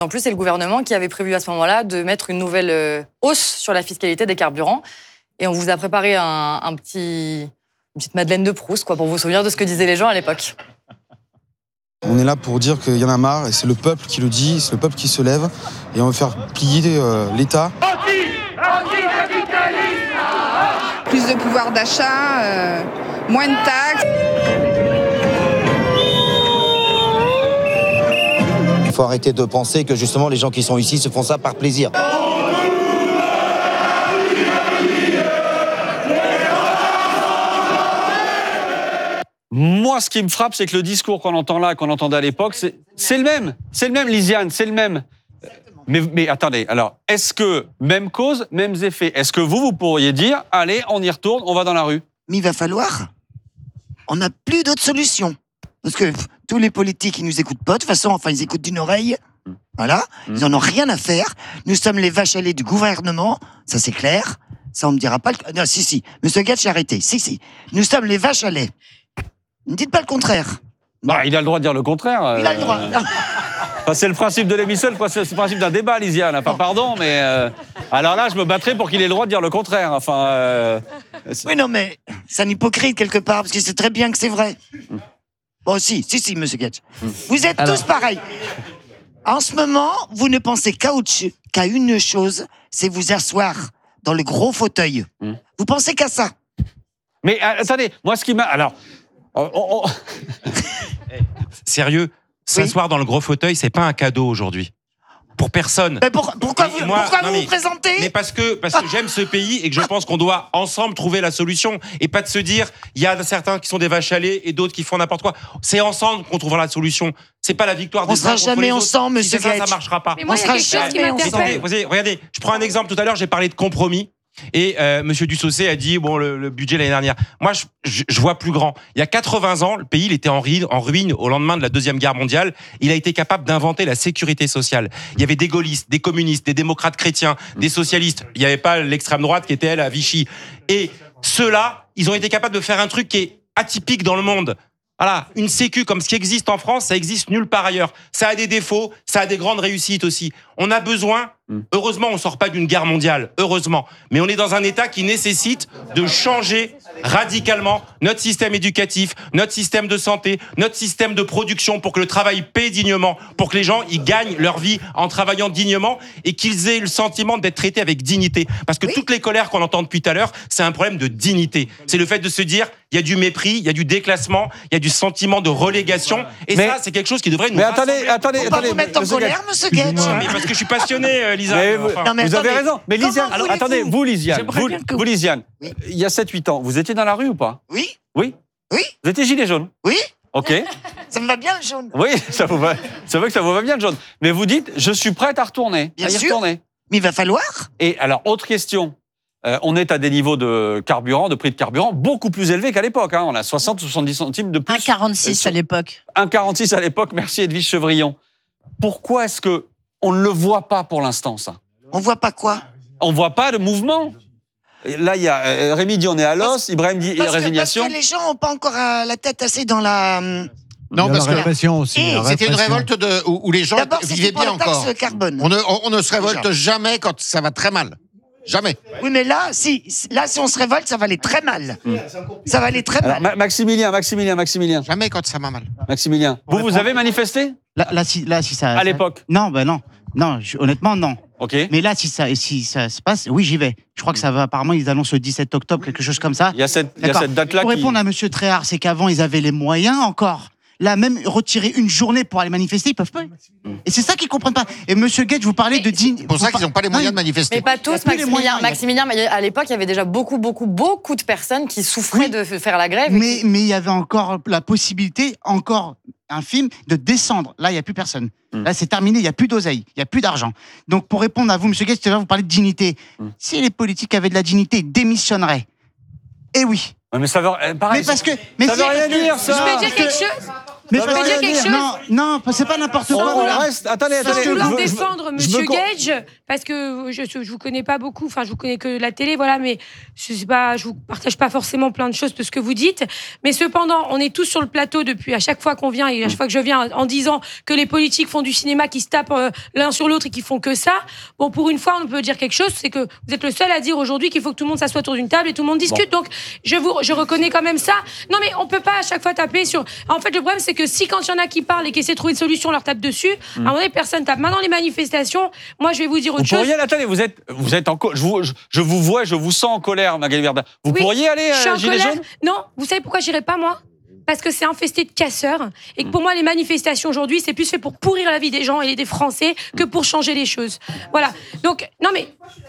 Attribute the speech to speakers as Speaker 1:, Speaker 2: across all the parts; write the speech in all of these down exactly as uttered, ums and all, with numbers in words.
Speaker 1: En plus, c'est le gouvernement qui avait prévu à ce moment-là de mettre une nouvelle euh, hausse sur la fiscalité des carburants. Et on vous a préparé un, un petit, une petite Madeleine de Proust, quoi, pour vous souvenir de ce que disaient les gens à l'époque.
Speaker 2: On est là pour dire qu'il y en a marre, et c'est le peuple qui le dit, c'est le peuple qui se lève, et on veut faire plier euh, l'État.
Speaker 3: Plus de pouvoir d'achat, euh, moins de taxes.
Speaker 4: Il faut arrêter de penser que justement les gens qui sont ici se font ça par plaisir.
Speaker 5: Moi, ce qui me frappe, c'est que le discours qu'on entend là, qu'on entendait à l'époque, c'est, c'est le même. C'est le même, Lisiane, c'est le même. Mais, mais attendez, alors, est-ce que même cause, mêmes effets? Est-ce que vous, vous pourriez dire, allez, on y retourne, on va dans la rue?
Speaker 6: Mais il va falloir. On n'a plus d'autres solutions. Parce que pff, tous les politiques, ils nous écoutent pas. De toute façon, enfin, ils écoutent d'une oreille. Voilà. Ils n'en ont rien à faire. Nous sommes les vaches à lait du gouvernement. Ça, c'est clair. Ça, on me dira pas le... Non, si, si. Monsieur Gatch, arrêtez. Si, si. Nous sommes les vaches à lait. Ne dites pas le contraire.
Speaker 5: Bah, il a le droit de dire le contraire.
Speaker 6: Il a le droit.
Speaker 5: Euh... Enfin, c'est le principe de l'émission, c'est le principe d'un débat, Lisiane. Enfin, pardon, mais... Euh... Alors là, je me battrais pour qu'il ait le droit de dire le contraire. Enfin... Euh...
Speaker 6: Oui, non, mais c'est un hypocrite, quelque part, parce qu'il sait très bien que c'est vrai. Bon, si, si, si, monsieur Gatch. Vous êtes Alors... tous pareils. En ce moment, vous ne pensez qu'à, qu'à une chose, c'est vous asseoir dans le gros fauteuil. Mm. Vous pensez qu'à ça.
Speaker 5: Mais euh, attendez, moi, ce qui m'a... Alors... Oh, oh, oh.
Speaker 7: Sérieux, s'asseoir oui. dans le gros fauteuil, c'est pas un cadeau aujourd'hui. Pour personne.
Speaker 6: Mais pour, pourquoi vous, moi, pourquoi vous,
Speaker 7: mais,
Speaker 6: vous présentez?
Speaker 7: Mais parce que, parce que j'aime ce pays et que je pense qu'on doit ensemble trouver la solution et pas de se dire il y a certains qui sont des vaches à lait et d'autres qui font n'importe quoi. C'est ensemble qu'on trouvera la solution. C'est pas la victoire des uns contre les autres.
Speaker 6: On sera jamais ensemble, monsieur
Speaker 7: Gatch.
Speaker 6: Ça,
Speaker 7: ça marchera pas.
Speaker 8: Mais moi, il y a quelque chose qui m'interpelle.
Speaker 7: Regardez, regardez, je prends un exemple. Tout à l'heure, j'ai parlé de compromis. Et euh, Monsieur Dussossé a dit bon le, le budget l'année dernière. Moi je, je, je vois plus grand. Il y a quatre-vingts ans, le pays il était en ruine, en ruine au lendemain de la deuxième guerre mondiale. Il a été capable d'inventer la sécurité sociale. Il y avait des gaullistes, des communistes, des démocrates chrétiens, des socialistes. Il n'y avait pas l'extrême droite qui était elle à Vichy. Et ceux-là, ils ont été capables de faire un truc qui est atypique dans le monde. Voilà, une sécu comme ce qui existe en France, ça existe nulle part ailleurs. Ça a des défauts, ça a des grandes réussites aussi. On a besoin, heureusement, on sort pas d'une guerre mondiale, heureusement, mais on est dans un État qui nécessite de changer radicalement notre système éducatif, notre système de santé, notre système de production pour que le travail paie dignement, pour que les gens ils gagnent leur vie en travaillant dignement et qu'ils aient le sentiment d'être traités avec dignité. Parce que oui. toutes les colères qu'on entend depuis tout à l'heure, c'est un problème de dignité. C'est le fait de se dire il y a du mépris, il y a du déclassement, il y a du sentiment de relégation. Et mais, ça, c'est quelque chose qui devrait nous
Speaker 5: mais attendez, attendez,
Speaker 6: on
Speaker 5: attendez.
Speaker 6: Vous mettre en colère, monsieur Gatch.
Speaker 7: Mais parce que je suis passionné, euh, Lisa.
Speaker 5: Mais vous,
Speaker 7: enfin.
Speaker 5: non, mais vous attendez, avez raison. Mais Lisiane, alors, attendez, vous, Lisiane, vous,
Speaker 6: vous...
Speaker 5: vous Lisiane,
Speaker 6: oui.
Speaker 5: il y a sept huit ans, vous étiez dans la rue ou pas?
Speaker 6: Oui.
Speaker 5: Oui.
Speaker 6: Oui.
Speaker 5: Vous étiez gilet jaune?
Speaker 6: Oui.
Speaker 5: Ok.
Speaker 6: Ça me va bien le jaune.
Speaker 5: Oui, ça vous va. C'est vrai que ça vous va bien le jaune. Mais vous dites, je suis prête à retourner.
Speaker 6: Bien
Speaker 5: à y
Speaker 6: sûr.
Speaker 5: retourner.
Speaker 6: Mais il va falloir.
Speaker 5: Et alors, autre question. Euh, on est à des niveaux de carburant, de prix de carburant, beaucoup plus élevés qu'à l'époque. Hein. On a soixante soixante-dix centimes de plus.
Speaker 8: un virgule quarante-six à l'époque.
Speaker 5: un virgule quarante-six à l'époque, merci Edwige Chevrillon. Pourquoi est-ce que on ne le voit pas pour l'instant, ça?
Speaker 6: On voit pas quoi?
Speaker 5: On ne voit pas de mouvement. Et là, il y a euh, Rémi dit on est à l'os, Ibrahim dit
Speaker 6: parce
Speaker 5: résignation.
Speaker 6: Que, parce que les gens n'ont pas encore euh, la tête assez dans la...
Speaker 9: Non, parce que répression aussi.
Speaker 10: C'était une révolte de, où, où les gens vivaient bien encore.
Speaker 6: Carbone.
Speaker 10: On ne, on, on ne se révolte Déjà. jamais quand ça va très mal. Jamais.
Speaker 6: Oui, mais là, si, là, si on se révolte, ça va aller très mal. Mmh. Ça va aller très
Speaker 5: Alors,
Speaker 6: mal.
Speaker 5: Maximilien, Maximilien, Maximilien.
Speaker 10: Jamais quand ça va mal.
Speaker 5: Maximilien, vous, vous avez manifesté?
Speaker 9: Là, là, si, là, si ça...
Speaker 5: À l'époque?
Speaker 9: Non, ben non. Non, je, honnêtement, non.
Speaker 5: Ok.
Speaker 9: Mais là, si ça, si ça se passe, oui, j'y vais. Je crois que ça va. Apparemment, ils annoncent le dix-sept octobre, quelque chose comme ça.
Speaker 5: Il y a cette, il y a cette date-là.
Speaker 9: Pour
Speaker 5: qui...
Speaker 9: répondre à Monsieur Tréhard, c'est qu'avant, ils avaient les moyens encore. Là, même retirer une journée pour aller manifester, ils peuvent pas. Et c'est ça qu'ils comprennent pas. Et Monsieur Gatch, vous parlez de digne.
Speaker 10: C'est pour ça qu'ils n'ont pas les moyens non, de manifester.
Speaker 1: Mais pas tous, Maximilien. Maximilien, mais à l'époque, il y avait déjà beaucoup, beaucoup, beaucoup de personnes qui souffraient oui. de faire la grève.
Speaker 9: Mais
Speaker 1: qui...
Speaker 9: mais il y avait encore la possibilité, encore infime, de descendre. Là, il y a plus personne. Mm. Là, c'est terminé. Il y a plus d'oseille. Il y a plus d'argent. Donc, pour répondre à vous, Monsieur Gatch, tout à l'heure, vous parlez de dignité. Mm. Si les politiques avaient de la dignité, ils démissionneraient. Eh oui.
Speaker 5: Mais ça veut, pareil,
Speaker 9: mais parce que, mais
Speaker 5: ça
Speaker 9: si,
Speaker 5: veut rien dire, ça.
Speaker 8: Je peux dire quelque chose.
Speaker 9: Mais
Speaker 11: je peux dire quelque chose.
Speaker 9: Non, non, c'est pas n'importe quoi.
Speaker 5: On reste. Attendez,
Speaker 11: Sans
Speaker 5: attendez.
Speaker 11: vouloir
Speaker 5: je veux-
Speaker 11: défendre
Speaker 5: je
Speaker 11: Monsieur
Speaker 5: veux qu'on-
Speaker 11: Gage, parce que je, je, je vous connais pas beaucoup, enfin, je vous connais que la télé, voilà, mais je sais pas, je vous partage pas forcément plein de choses de ce que vous dites. Mais cependant, on est tous sur le plateau depuis à chaque fois qu'on vient et à chaque fois que je viens en disant que les politiques font du cinéma qui se tapent euh, l'un sur l'autre et qui font que ça. Bon, pour une fois, on peut dire quelque chose, c'est que vous êtes le seul à dire aujourd'hui qu'il faut que tout le monde s'assoie autour d'une table et tout le monde discute. Donc, je vous, je reconnais quand même ça. Non, mais on peut pas à chaque fois taper sur. En fait, le problème, c'est que si quand il y en a qui parlent et qui essaient de trouver une solution, on leur tape dessus. À un moment donné, personne tape. Maintenant, les manifestations, moi, je vais vous dire autre
Speaker 5: Vous
Speaker 11: chose.
Speaker 5: pourriez, attendez, vous êtes, vous êtes en, co- je vous, je, je vous vois, je vous sens en colère, Magali Verda. Vous
Speaker 11: Oui,
Speaker 5: pourriez aller
Speaker 11: je suis
Speaker 5: à
Speaker 11: en
Speaker 5: Gilets
Speaker 11: colère.
Speaker 5: jaunes?
Speaker 11: Non, vous savez pourquoi j'irai pas, moi? Parce que c'est infesté de casseurs et que pour moi, les manifestations aujourd'hui, c'est plus fait pour pourrir la vie des gens et des Français que pour changer les choses. Voilà. Donc, non, mais.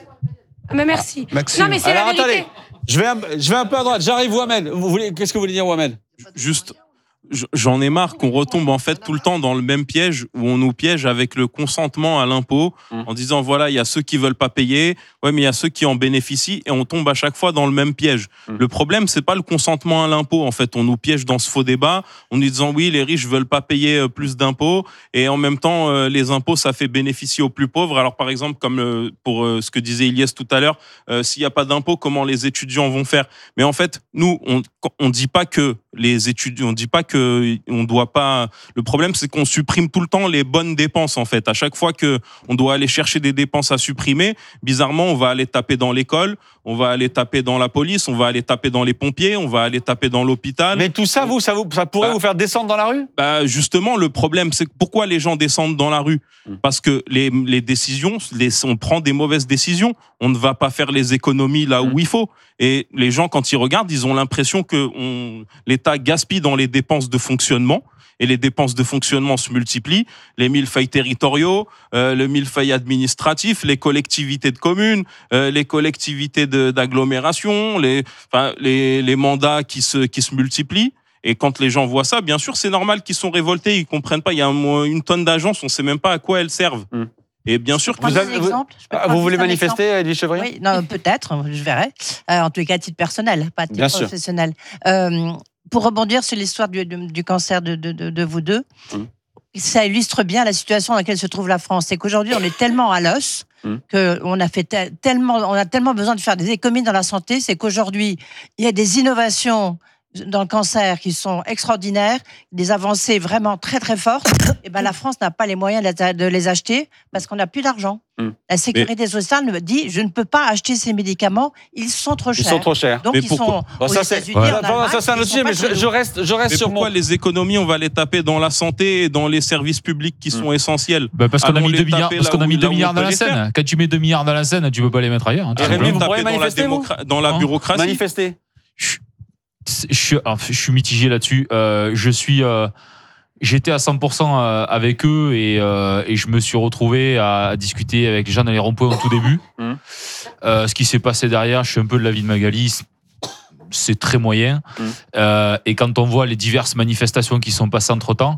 Speaker 11: Mais merci.
Speaker 5: Maxime.
Speaker 11: Non, mais c'est
Speaker 5: Alors,
Speaker 11: la vérité.
Speaker 5: attendez, je vais, un, je vais un peu à droite. J'arrive, Wamed. Vous voulez, qu'est-ce que vous voulez dire, Wamed?
Speaker 12: Juste, j- j'en ai marre qu'on retombe en fait tout le temps dans le même piège où on nous piège avec le consentement à l'impôt en disant voilà, il y a ceux qui veulent pas payer, ouais, mais il y a ceux qui en bénéficient et on tombe à chaque fois dans le même piège. Le problème, c'est pas le consentement à l'impôt. En fait, on nous piège dans ce faux débat en nous disant oui, les riches veulent pas payer euh, plus d'impôts et en même temps, euh, les impôts, ça fait bénéficier aux plus pauvres. Alors, par exemple, comme euh, pour euh, ce que disait Ilyes tout à l'heure, euh, s'il y a pas d'impôts, comment les étudiants vont faire? Mais en fait, nous, on on dit pas que les étudiants, on dit pas que on doit pas. Le problème, c'est qu'on supprime tout le temps les bonnes dépenses. En fait, à chaque fois que on doit aller chercher des dépenses à supprimer, bizarrement, on va aller taper dans l'école, on va aller taper dans la police, on va aller taper dans les pompiers, on va aller taper dans l'hôpital.
Speaker 5: Mais tout ça, vous, ça, vous, ça pourrait
Speaker 12: Bah,
Speaker 5: vous faire descendre dans la rue?
Speaker 12: Bah justement, le problème, c'est que pourquoi les gens descendent dans la rue? Parce que les, les décisions, les, on prend des mauvaises décisions. On ne va pas faire les économies là où il faut. Et les gens, quand ils regardent, ils ont l'impression que on, l'État gaspille dans les dépenses de fonctionnement. Et les dépenses de fonctionnement se multiplient, les millefeuilles territoriaux, euh, le millefeuille administratif, les collectivités de communes, euh, les collectivités de, d'agglomération, les, enfin, les, les mandats qui se, qui se multiplient. Et quand les gens voient ça, bien sûr, c'est normal qu'ils sont révoltés, ils comprennent pas. Il y a un, une tonne d'agences, on sait même pas à quoi elles servent.
Speaker 5: Mmh.
Speaker 12: Et bien sûr,
Speaker 8: Vous, avez, vous,
Speaker 5: ah, vous voulez manifester, Edwige Chevrillon?
Speaker 8: Oui, non, peut-être, je verrai. Euh, en tout cas, à titre personnel, pas à titre
Speaker 5: Bien sûr.
Speaker 8: professionnel. Euh, pour rebondir sur l'histoire du, du, du cancer de, de, de, de vous deux,
Speaker 5: Mmh.
Speaker 8: ça illustre bien la situation dans laquelle se trouve la France. C'est qu'aujourd'hui, on est tellement à l'os
Speaker 5: Mmh.
Speaker 8: qu'on a fait te- tellement, on a tellement besoin de faire des économies dans la santé. C'est qu'aujourd'hui, il y a des innovations dans le cancer qui sont extraordinaires, des avancées vraiment très très fortes. Et ben la France n'a pas les moyens de les acheter parce qu'on n'a plus d'argent.
Speaker 5: Mmh.
Speaker 8: La sécurité sociale me dit je ne peux pas acheter ces médicaments, ils sont trop chers.
Speaker 5: Ils sont trop chers.
Speaker 8: Donc
Speaker 12: Mais
Speaker 8: ils
Speaker 12: pourquoi
Speaker 8: sont
Speaker 5: Bon,
Speaker 8: aux
Speaker 5: ça, c'est,
Speaker 8: États-Unis,
Speaker 5: ouais.
Speaker 8: en
Speaker 5: Enfin,
Speaker 8: Allemagne,
Speaker 5: ça, c'est un
Speaker 8: ils
Speaker 5: autre
Speaker 8: sont
Speaker 5: sujet,
Speaker 8: pas
Speaker 5: mais
Speaker 8: chez
Speaker 5: je,
Speaker 8: nous.
Speaker 5: je reste, je reste
Speaker 12: mais
Speaker 5: sur
Speaker 12: pourquoi
Speaker 5: mon.
Speaker 12: les économies, on va les taper dans la santé et dans les services publics qui sont essentiels?
Speaker 13: Bah parce qu'on a
Speaker 12: Allons
Speaker 13: mis
Speaker 12: les
Speaker 13: deux milliards,
Speaker 12: taper
Speaker 13: parce
Speaker 12: là
Speaker 13: qu'on a
Speaker 12: où-
Speaker 13: mis
Speaker 12: là
Speaker 13: deux
Speaker 12: où on
Speaker 13: milliards
Speaker 12: peut
Speaker 13: dans la
Speaker 12: les faire.
Speaker 13: scène. Quand tu mets deux milliards dans la scène, tu peux pas les mettre ailleurs. hein, tout
Speaker 5: Et Rémi,
Speaker 13: simplement.
Speaker 5: vous pourriez
Speaker 12: Taper dans la,
Speaker 5: manifester, vous
Speaker 12: démocra- dans la
Speaker 13: Hein
Speaker 12: bureaucratie.
Speaker 5: Manifester.
Speaker 13: je, je, suis- alors, je suis mitigé là-dessus. Euh, je suis, euh, j'étais à cent pour cent avec eux et, euh, et je me suis retrouvé à, à discuter avec les gens dans les ronds-points au tout début.
Speaker 5: Mmh.
Speaker 13: Euh, ce qui s'est passé derrière, je suis un peu de l'avis de Magali. C'est très moyen.
Speaker 5: Mmh.
Speaker 13: Euh, et quand on voit les diverses manifestations qui sont passées entre-temps,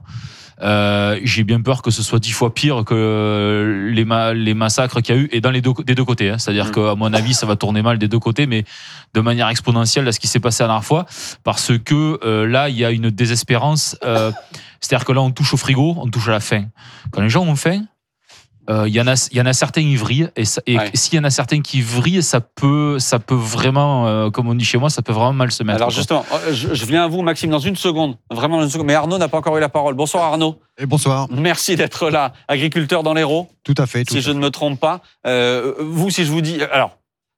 Speaker 13: euh, j'ai bien peur que ce soit dix fois pire que les, ma- les massacres qu'il y a eu, et dans les deux, des deux côtés. Hein. C'est-à-dire
Speaker 5: Mmh.
Speaker 13: qu'à mon avis, ça va tourner mal des deux côtés, mais de manière exponentielle à ce qui s'est passé la dernière fois, parce que euh, là, il y a une désespérance. Euh, c'est-à-dire que là, on touche au frigo, on touche à la faim. Quand les gens ont faim, euh, il y en a, il y en a certains qui vrillent, et, ça- et
Speaker 5: Ouais.
Speaker 13: s'il y en a certains qui vrillent, ça peut, ça peut vraiment, euh, comme on dit chez moi, ça peut vraiment mal se mettre.
Speaker 5: Alors
Speaker 13: quoi.
Speaker 5: justement, euh, je, je viens à vous, Maxime, dans une seconde. Vraiment dans une seconde. Mais Arnaud n'a pas encore eu la parole. Bonsoir Arnaud.
Speaker 2: Et bonsoir.
Speaker 5: Merci d'être là. Agriculteur dans l'Hérault,
Speaker 2: Tout à fait. Tout
Speaker 5: si
Speaker 2: à
Speaker 5: je
Speaker 2: fait.
Speaker 5: ne me trompe pas. Euh, vous, si je vous dis... Alors,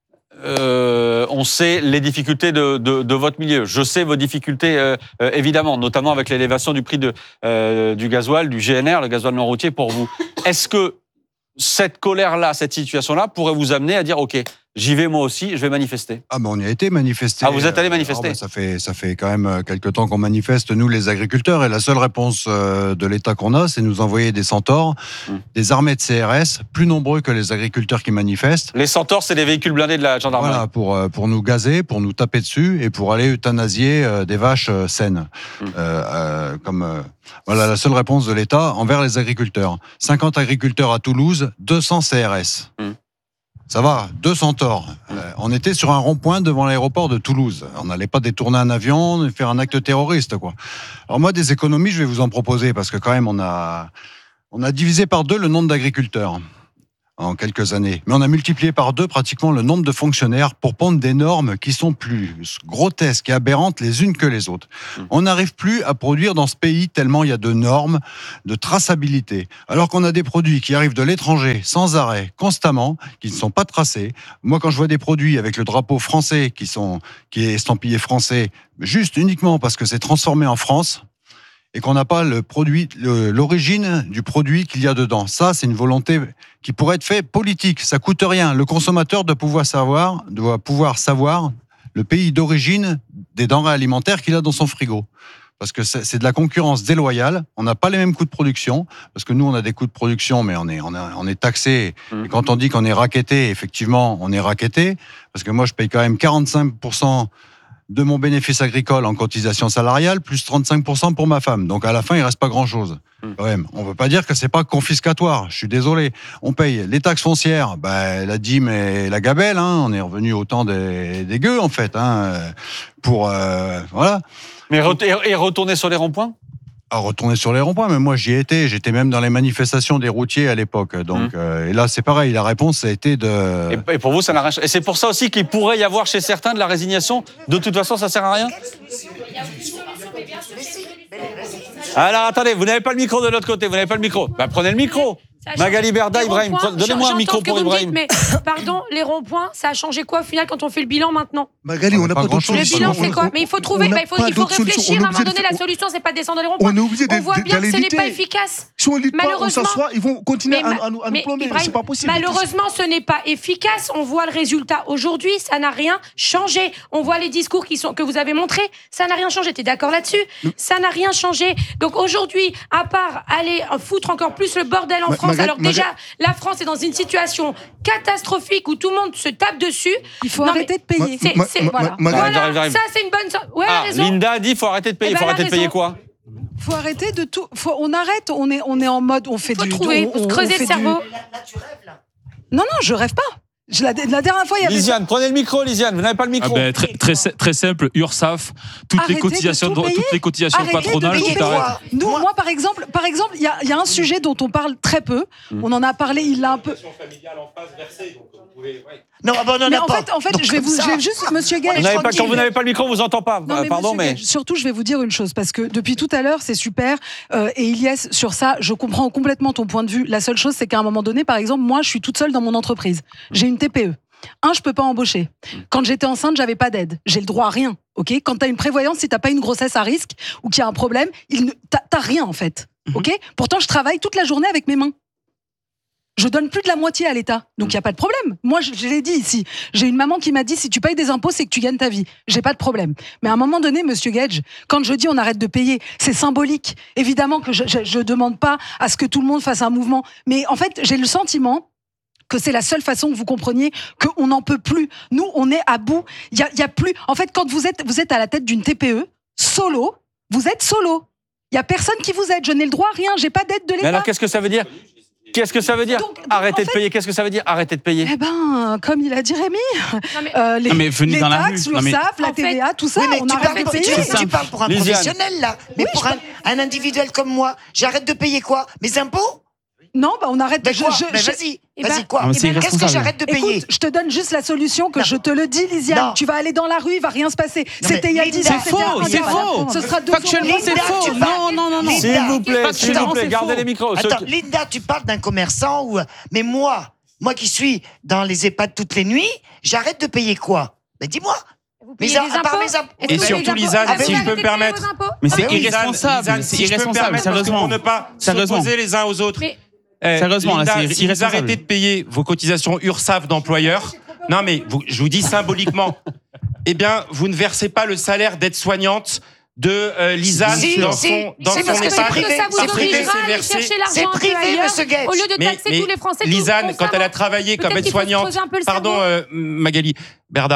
Speaker 5: euh, on sait les difficultés de, de, de votre milieu. Je sais vos difficultés, euh, euh, évidemment, notamment avec l'élévation du prix de, euh, du gasoil, du G N R, le gasoil non routier pour vous. Est-ce que cette colère-là, cette situation-là pourrait vous amener à dire « Ok, j'y vais moi aussi, je vais manifester ».
Speaker 2: Ah ben on y a été manifester.
Speaker 5: Ah, vous êtes allé manifester.
Speaker 2: Ah, bah, ça fait ça fait quand même quelques temps qu'on manifeste nous les agriculteurs et la seule réponse euh, de l'État qu'on a, c'est nous envoyer des centaures,
Speaker 5: Mmh.
Speaker 2: des armées de C R S plus nombreux que les agriculteurs qui manifestent.
Speaker 5: Les centaures, c'est des véhicules blindés de la gendarmerie.
Speaker 2: Voilà, pour euh, pour nous gazer, pour nous taper dessus et pour aller euthanasier euh, des vaches euh, saines.
Speaker 5: Mmh.
Speaker 2: Euh, euh, comme euh, voilà la seule réponse de l'État envers les agriculteurs. cinquante agriculteurs à Toulouse, deux cents C R S.
Speaker 5: Mmh.
Speaker 14: Ça va, deux centaures. Euh, on était sur un rond-point devant l'aéroport de Toulouse. On n'allait pas détourner un avion, faire un acte terroriste, quoi. Alors moi, des économies, je vais vous en proposer, parce que quand même, on a, on a divisé par deux le nombre d'agriculteurs en quelques années. Mais on a multiplié par deux pratiquement le nombre de fonctionnaires pour pondre des normes qui sont plus grotesques et aberrantes les unes que les autres. On n'arrive plus à produire dans ce pays tellement il y a de normes, de traçabilité. Alors qu'on a des produits qui arrivent de l'étranger sans arrêt, constamment, qui ne sont pas tracés. Moi, quand je vois des produits avec le drapeau français qui sont, qui est estampillé français, juste uniquement parce que c'est transformé en France, et qu'on n'a pas le produit, le, l'origine du produit qu'il y a dedans. Ça, c'est une volonté qui pourrait être faite politique. Ça coûte rien. Le consommateur doit pouvoir savoir, doit pouvoir savoir le pays d'origine des denrées alimentaires qu'il a dans son frigo. Parce que c'est, c'est de la concurrence déloyale. On n'a pas les mêmes coûts de production. Parce que nous, on a des coûts de production, mais on est, on est, on est taxé. Et quand on dit qu'on est racketté, effectivement, on est racketté. Parce que moi, je paye quand même quarante-cinq pour cent de mon bénéfice agricole en cotisation salariale, plus trente-cinq pour cent pour ma femme. Donc à la fin, il reste pas grand-chose. Quand même. On ne veut pas dire que c'est pas confiscatoire. Je suis désolé. On paye les taxes foncières, bah, la dîme et la gabelle. Hein. On est revenu au temps des, des gueux, en fait. Hein, pour euh, voilà.
Speaker 5: Mais re- et retourner sur les ronds-points ?
Speaker 14: À retourner sur les ronds-points, mais moi j'y étais, j'étais même dans les manifestations des routiers à l'époque. Donc, mmh. euh, et là c'est pareil, la réponse a été de.
Speaker 5: Et, et pour vous, ça n'a rien. Et c'est pour ça aussi qu'il pourrait y avoir chez certains de la résignation. De toute façon, ça sert à rien. Alors attendez, vous n'avez pas le micro de l'autre côté, vous n'avez pas le micro. Bah prenez le micro. Magali Berda, Ibrahim, donnez-moi un micro pour Ibrahim.
Speaker 11: Mais pardon, les ronds-points, ça a changé quoi au final quand on fait le bilan maintenant ?
Speaker 15: Magali, on n'a pas, pas d'autre solution.
Speaker 11: Le bilan, c'est quoi ? Mais il faut trouver, bah, il faut, il faut réfléchir. À un moment donné, la solution, c'est pas de descendre les ronds-points.
Speaker 15: On est obligé
Speaker 11: on voit bien que ce n'est pas efficace.
Speaker 15: Si on lit pas, on s'assoit, ils vont continuer à, à, nous, à nous plomber.
Speaker 11: Ibrahim,
Speaker 15: c'est pas possible.
Speaker 11: Malheureusement, ce n'est pas efficace. On voit le résultat aujourd'hui, ça n'a rien changé. On voit les discours qui sont, que vous avez montrés, ça n'a rien changé. T'es d'accord là-dessus ? Ça n'a rien changé. Donc aujourd'hui, à part aller foutre encore plus le bordel en France, alors déjà, la France est dans une situation catastrophique où tout le monde se tape dessus.
Speaker 16: Il faut non, arrêter de payer.
Speaker 11: C'est, c'est,
Speaker 15: ma,
Speaker 11: voilà.
Speaker 15: ma, ma,
Speaker 11: voilà.
Speaker 5: J'arrive, j'arrive.
Speaker 11: Ça, c'est une bonne... Ouais,
Speaker 5: ah,
Speaker 11: raison.
Speaker 5: Linda a dit qu'il faut arrêter de payer. Il eh ben, faut arrêter de payer quoi ?
Speaker 16: Il faut arrêter de tout... Faut, on arrête, on est, on est en mode... On fait
Speaker 11: faut
Speaker 16: du...
Speaker 11: trouver,
Speaker 16: on,
Speaker 11: faut creuser le cerveau.
Speaker 16: Du... Non, non, je rêve pas. Je, la, la dernière fois, il y avait...
Speaker 5: Lisiane, prenez le micro, Lisiane. Vous n'avez pas le micro.
Speaker 12: Ah ben, très, très, très simple, URSAF, toutes
Speaker 16: Arrêtez
Speaker 12: les cotisations,
Speaker 16: de
Speaker 12: toutes les cotisations
Speaker 16: Arrêtez
Speaker 12: patronales,
Speaker 16: tout
Speaker 12: arrête.
Speaker 16: Nous, moi, par exemple, par exemple, il y a, y a un sujet dont on parle très peu. Mmh. On en a parlé, il l'a un peu.
Speaker 6: Non, ah bon, non,
Speaker 16: mais en
Speaker 6: pas.
Speaker 16: fait, en fait,
Speaker 6: Donc,
Speaker 16: je vais vous, je vais juste, Monsieur Gage.
Speaker 5: Pas, quand vous n'avez pas le micro, on vous entend pas.
Speaker 16: Non, mais
Speaker 5: Pardon, mais
Speaker 16: Gage, surtout, je vais vous dire une chose parce que depuis tout à l'heure, c'est super. Euh, et Ilyes, sur ça, je comprends complètement ton point de vue. La seule chose, c'est qu'à un moment donné, par exemple, moi, je suis toute seule dans mon entreprise. J'ai une T P E. Un, je peux pas embaucher. Quand j'étais enceinte, j'avais pas d'aide. J'ai le droit à rien. Ok. Quand t'as une prévoyance, si t'as pas une grossesse à risque ou qu'il y a un problème, il ne, t'as, t'as rien en fait. Ok. Pourtant, je travaille toute la journée avec mes mains. Je donne plus de la moitié à l'État. Donc, il n'y a pas de problème. Moi, je, je l'ai dit ici. J'ai une maman qui m'a dit, si tu payes des impôts, c'est que tu gagnes ta vie. J'ai pas de problème. Mais à un moment donné, Monsieur Gage, quand je dis on arrête de payer, c'est symbolique. Évidemment que je, je, je demande pas à ce que tout le monde fasse un mouvement. Mais en fait, j'ai le sentiment que c'est la seule façon que vous compreniez qu'on n'en peut plus. Nous, on est à bout. Il y a, y a plus... En fait, quand vous êtes, vous êtes à la tête d'une T P E, solo, vous êtes solo. Il y a personne qui vous aide. Je n'ai le droit à rien. J'ai pas d'aide de l'État.
Speaker 5: Mais alors, qu'est-ce que ça veut dire ? Qu'est-ce que ça veut dire ? donc, donc, Arrêter de fait, payer, qu'est-ce que ça veut dire ? Arrêter de payer.
Speaker 16: Eh ben, comme il a dit Rémi, non mais, euh, les,
Speaker 12: non mais venez
Speaker 16: les
Speaker 12: dans
Speaker 16: taxes,
Speaker 12: la rue.
Speaker 16: l'URSSAF, la T V A, tout ça,
Speaker 6: oui, mais
Speaker 16: on
Speaker 6: tu
Speaker 16: arrête
Speaker 6: parles,
Speaker 16: de payer.
Speaker 6: tu, tu parles pour un
Speaker 5: Lisiane.
Speaker 6: professionnel, là. Mais oui, pour un, un individuel comme moi, j'arrête de payer quoi ? Mes impôts ?
Speaker 16: Non, bah on arrête.
Speaker 6: Mais quoi
Speaker 16: je,
Speaker 6: mais
Speaker 16: je,
Speaker 6: vas-y,
Speaker 16: eh
Speaker 6: vas-y
Speaker 16: ben,
Speaker 6: quoi
Speaker 12: non,
Speaker 6: eh ben, qu'est-ce que j'arrête de payer ?
Speaker 16: Écoute, je te donne juste la solution que
Speaker 6: non.
Speaker 16: je te le dis, Lisiane. Non. Tu vas aller dans la rue, il va rien se passer.
Speaker 6: Non,
Speaker 16: C'était il y a dix ans.
Speaker 12: C'est faux, c'est faux.
Speaker 16: Ce sera deux
Speaker 12: Factuellement, c'est faux. Non, non, non, non.
Speaker 5: S'il vous plaît, s'il vous plaît, gardez les micros.
Speaker 6: Attends, Linda, tu parles d'un commerçant ou mais moi, moi qui suis dans les EHPAD toutes les nuits, j'arrête de payer quoi ? Mais dis-moi.
Speaker 11: Mais à, à part mes impôts.
Speaker 7: Et surtout, Lisa, si je peux me permettre.
Speaker 12: Mais c'est irresponsable. C'est irresponsable, sérieusement.
Speaker 7: Pour ne pas s'opposer les uns aux autres. Eh,
Speaker 12: Sérieusement,
Speaker 7: Linda,
Speaker 12: là, c'est
Speaker 7: si vous arrêtez de payer vos cotisations URSSAF d'employeurs, non mais vous, je vous dis symboliquement, eh bien, vous ne versez pas le salaire d'aide-soignante de euh, Lisanne
Speaker 6: si,
Speaker 7: dans
Speaker 6: si,
Speaker 7: son dans
Speaker 6: c'est
Speaker 7: son
Speaker 6: parce que
Speaker 7: EHPAD.
Speaker 6: c'est privé,
Speaker 11: ça vous
Speaker 6: c'est privé,
Speaker 11: obligera à aller chercher l'argent un peu ailleurs, au lieu de taxer
Speaker 7: mais,
Speaker 11: tous les Français.
Speaker 7: Lisanne, quand elle a travaillé comme aide-soignante, pardon euh, Magali Berda,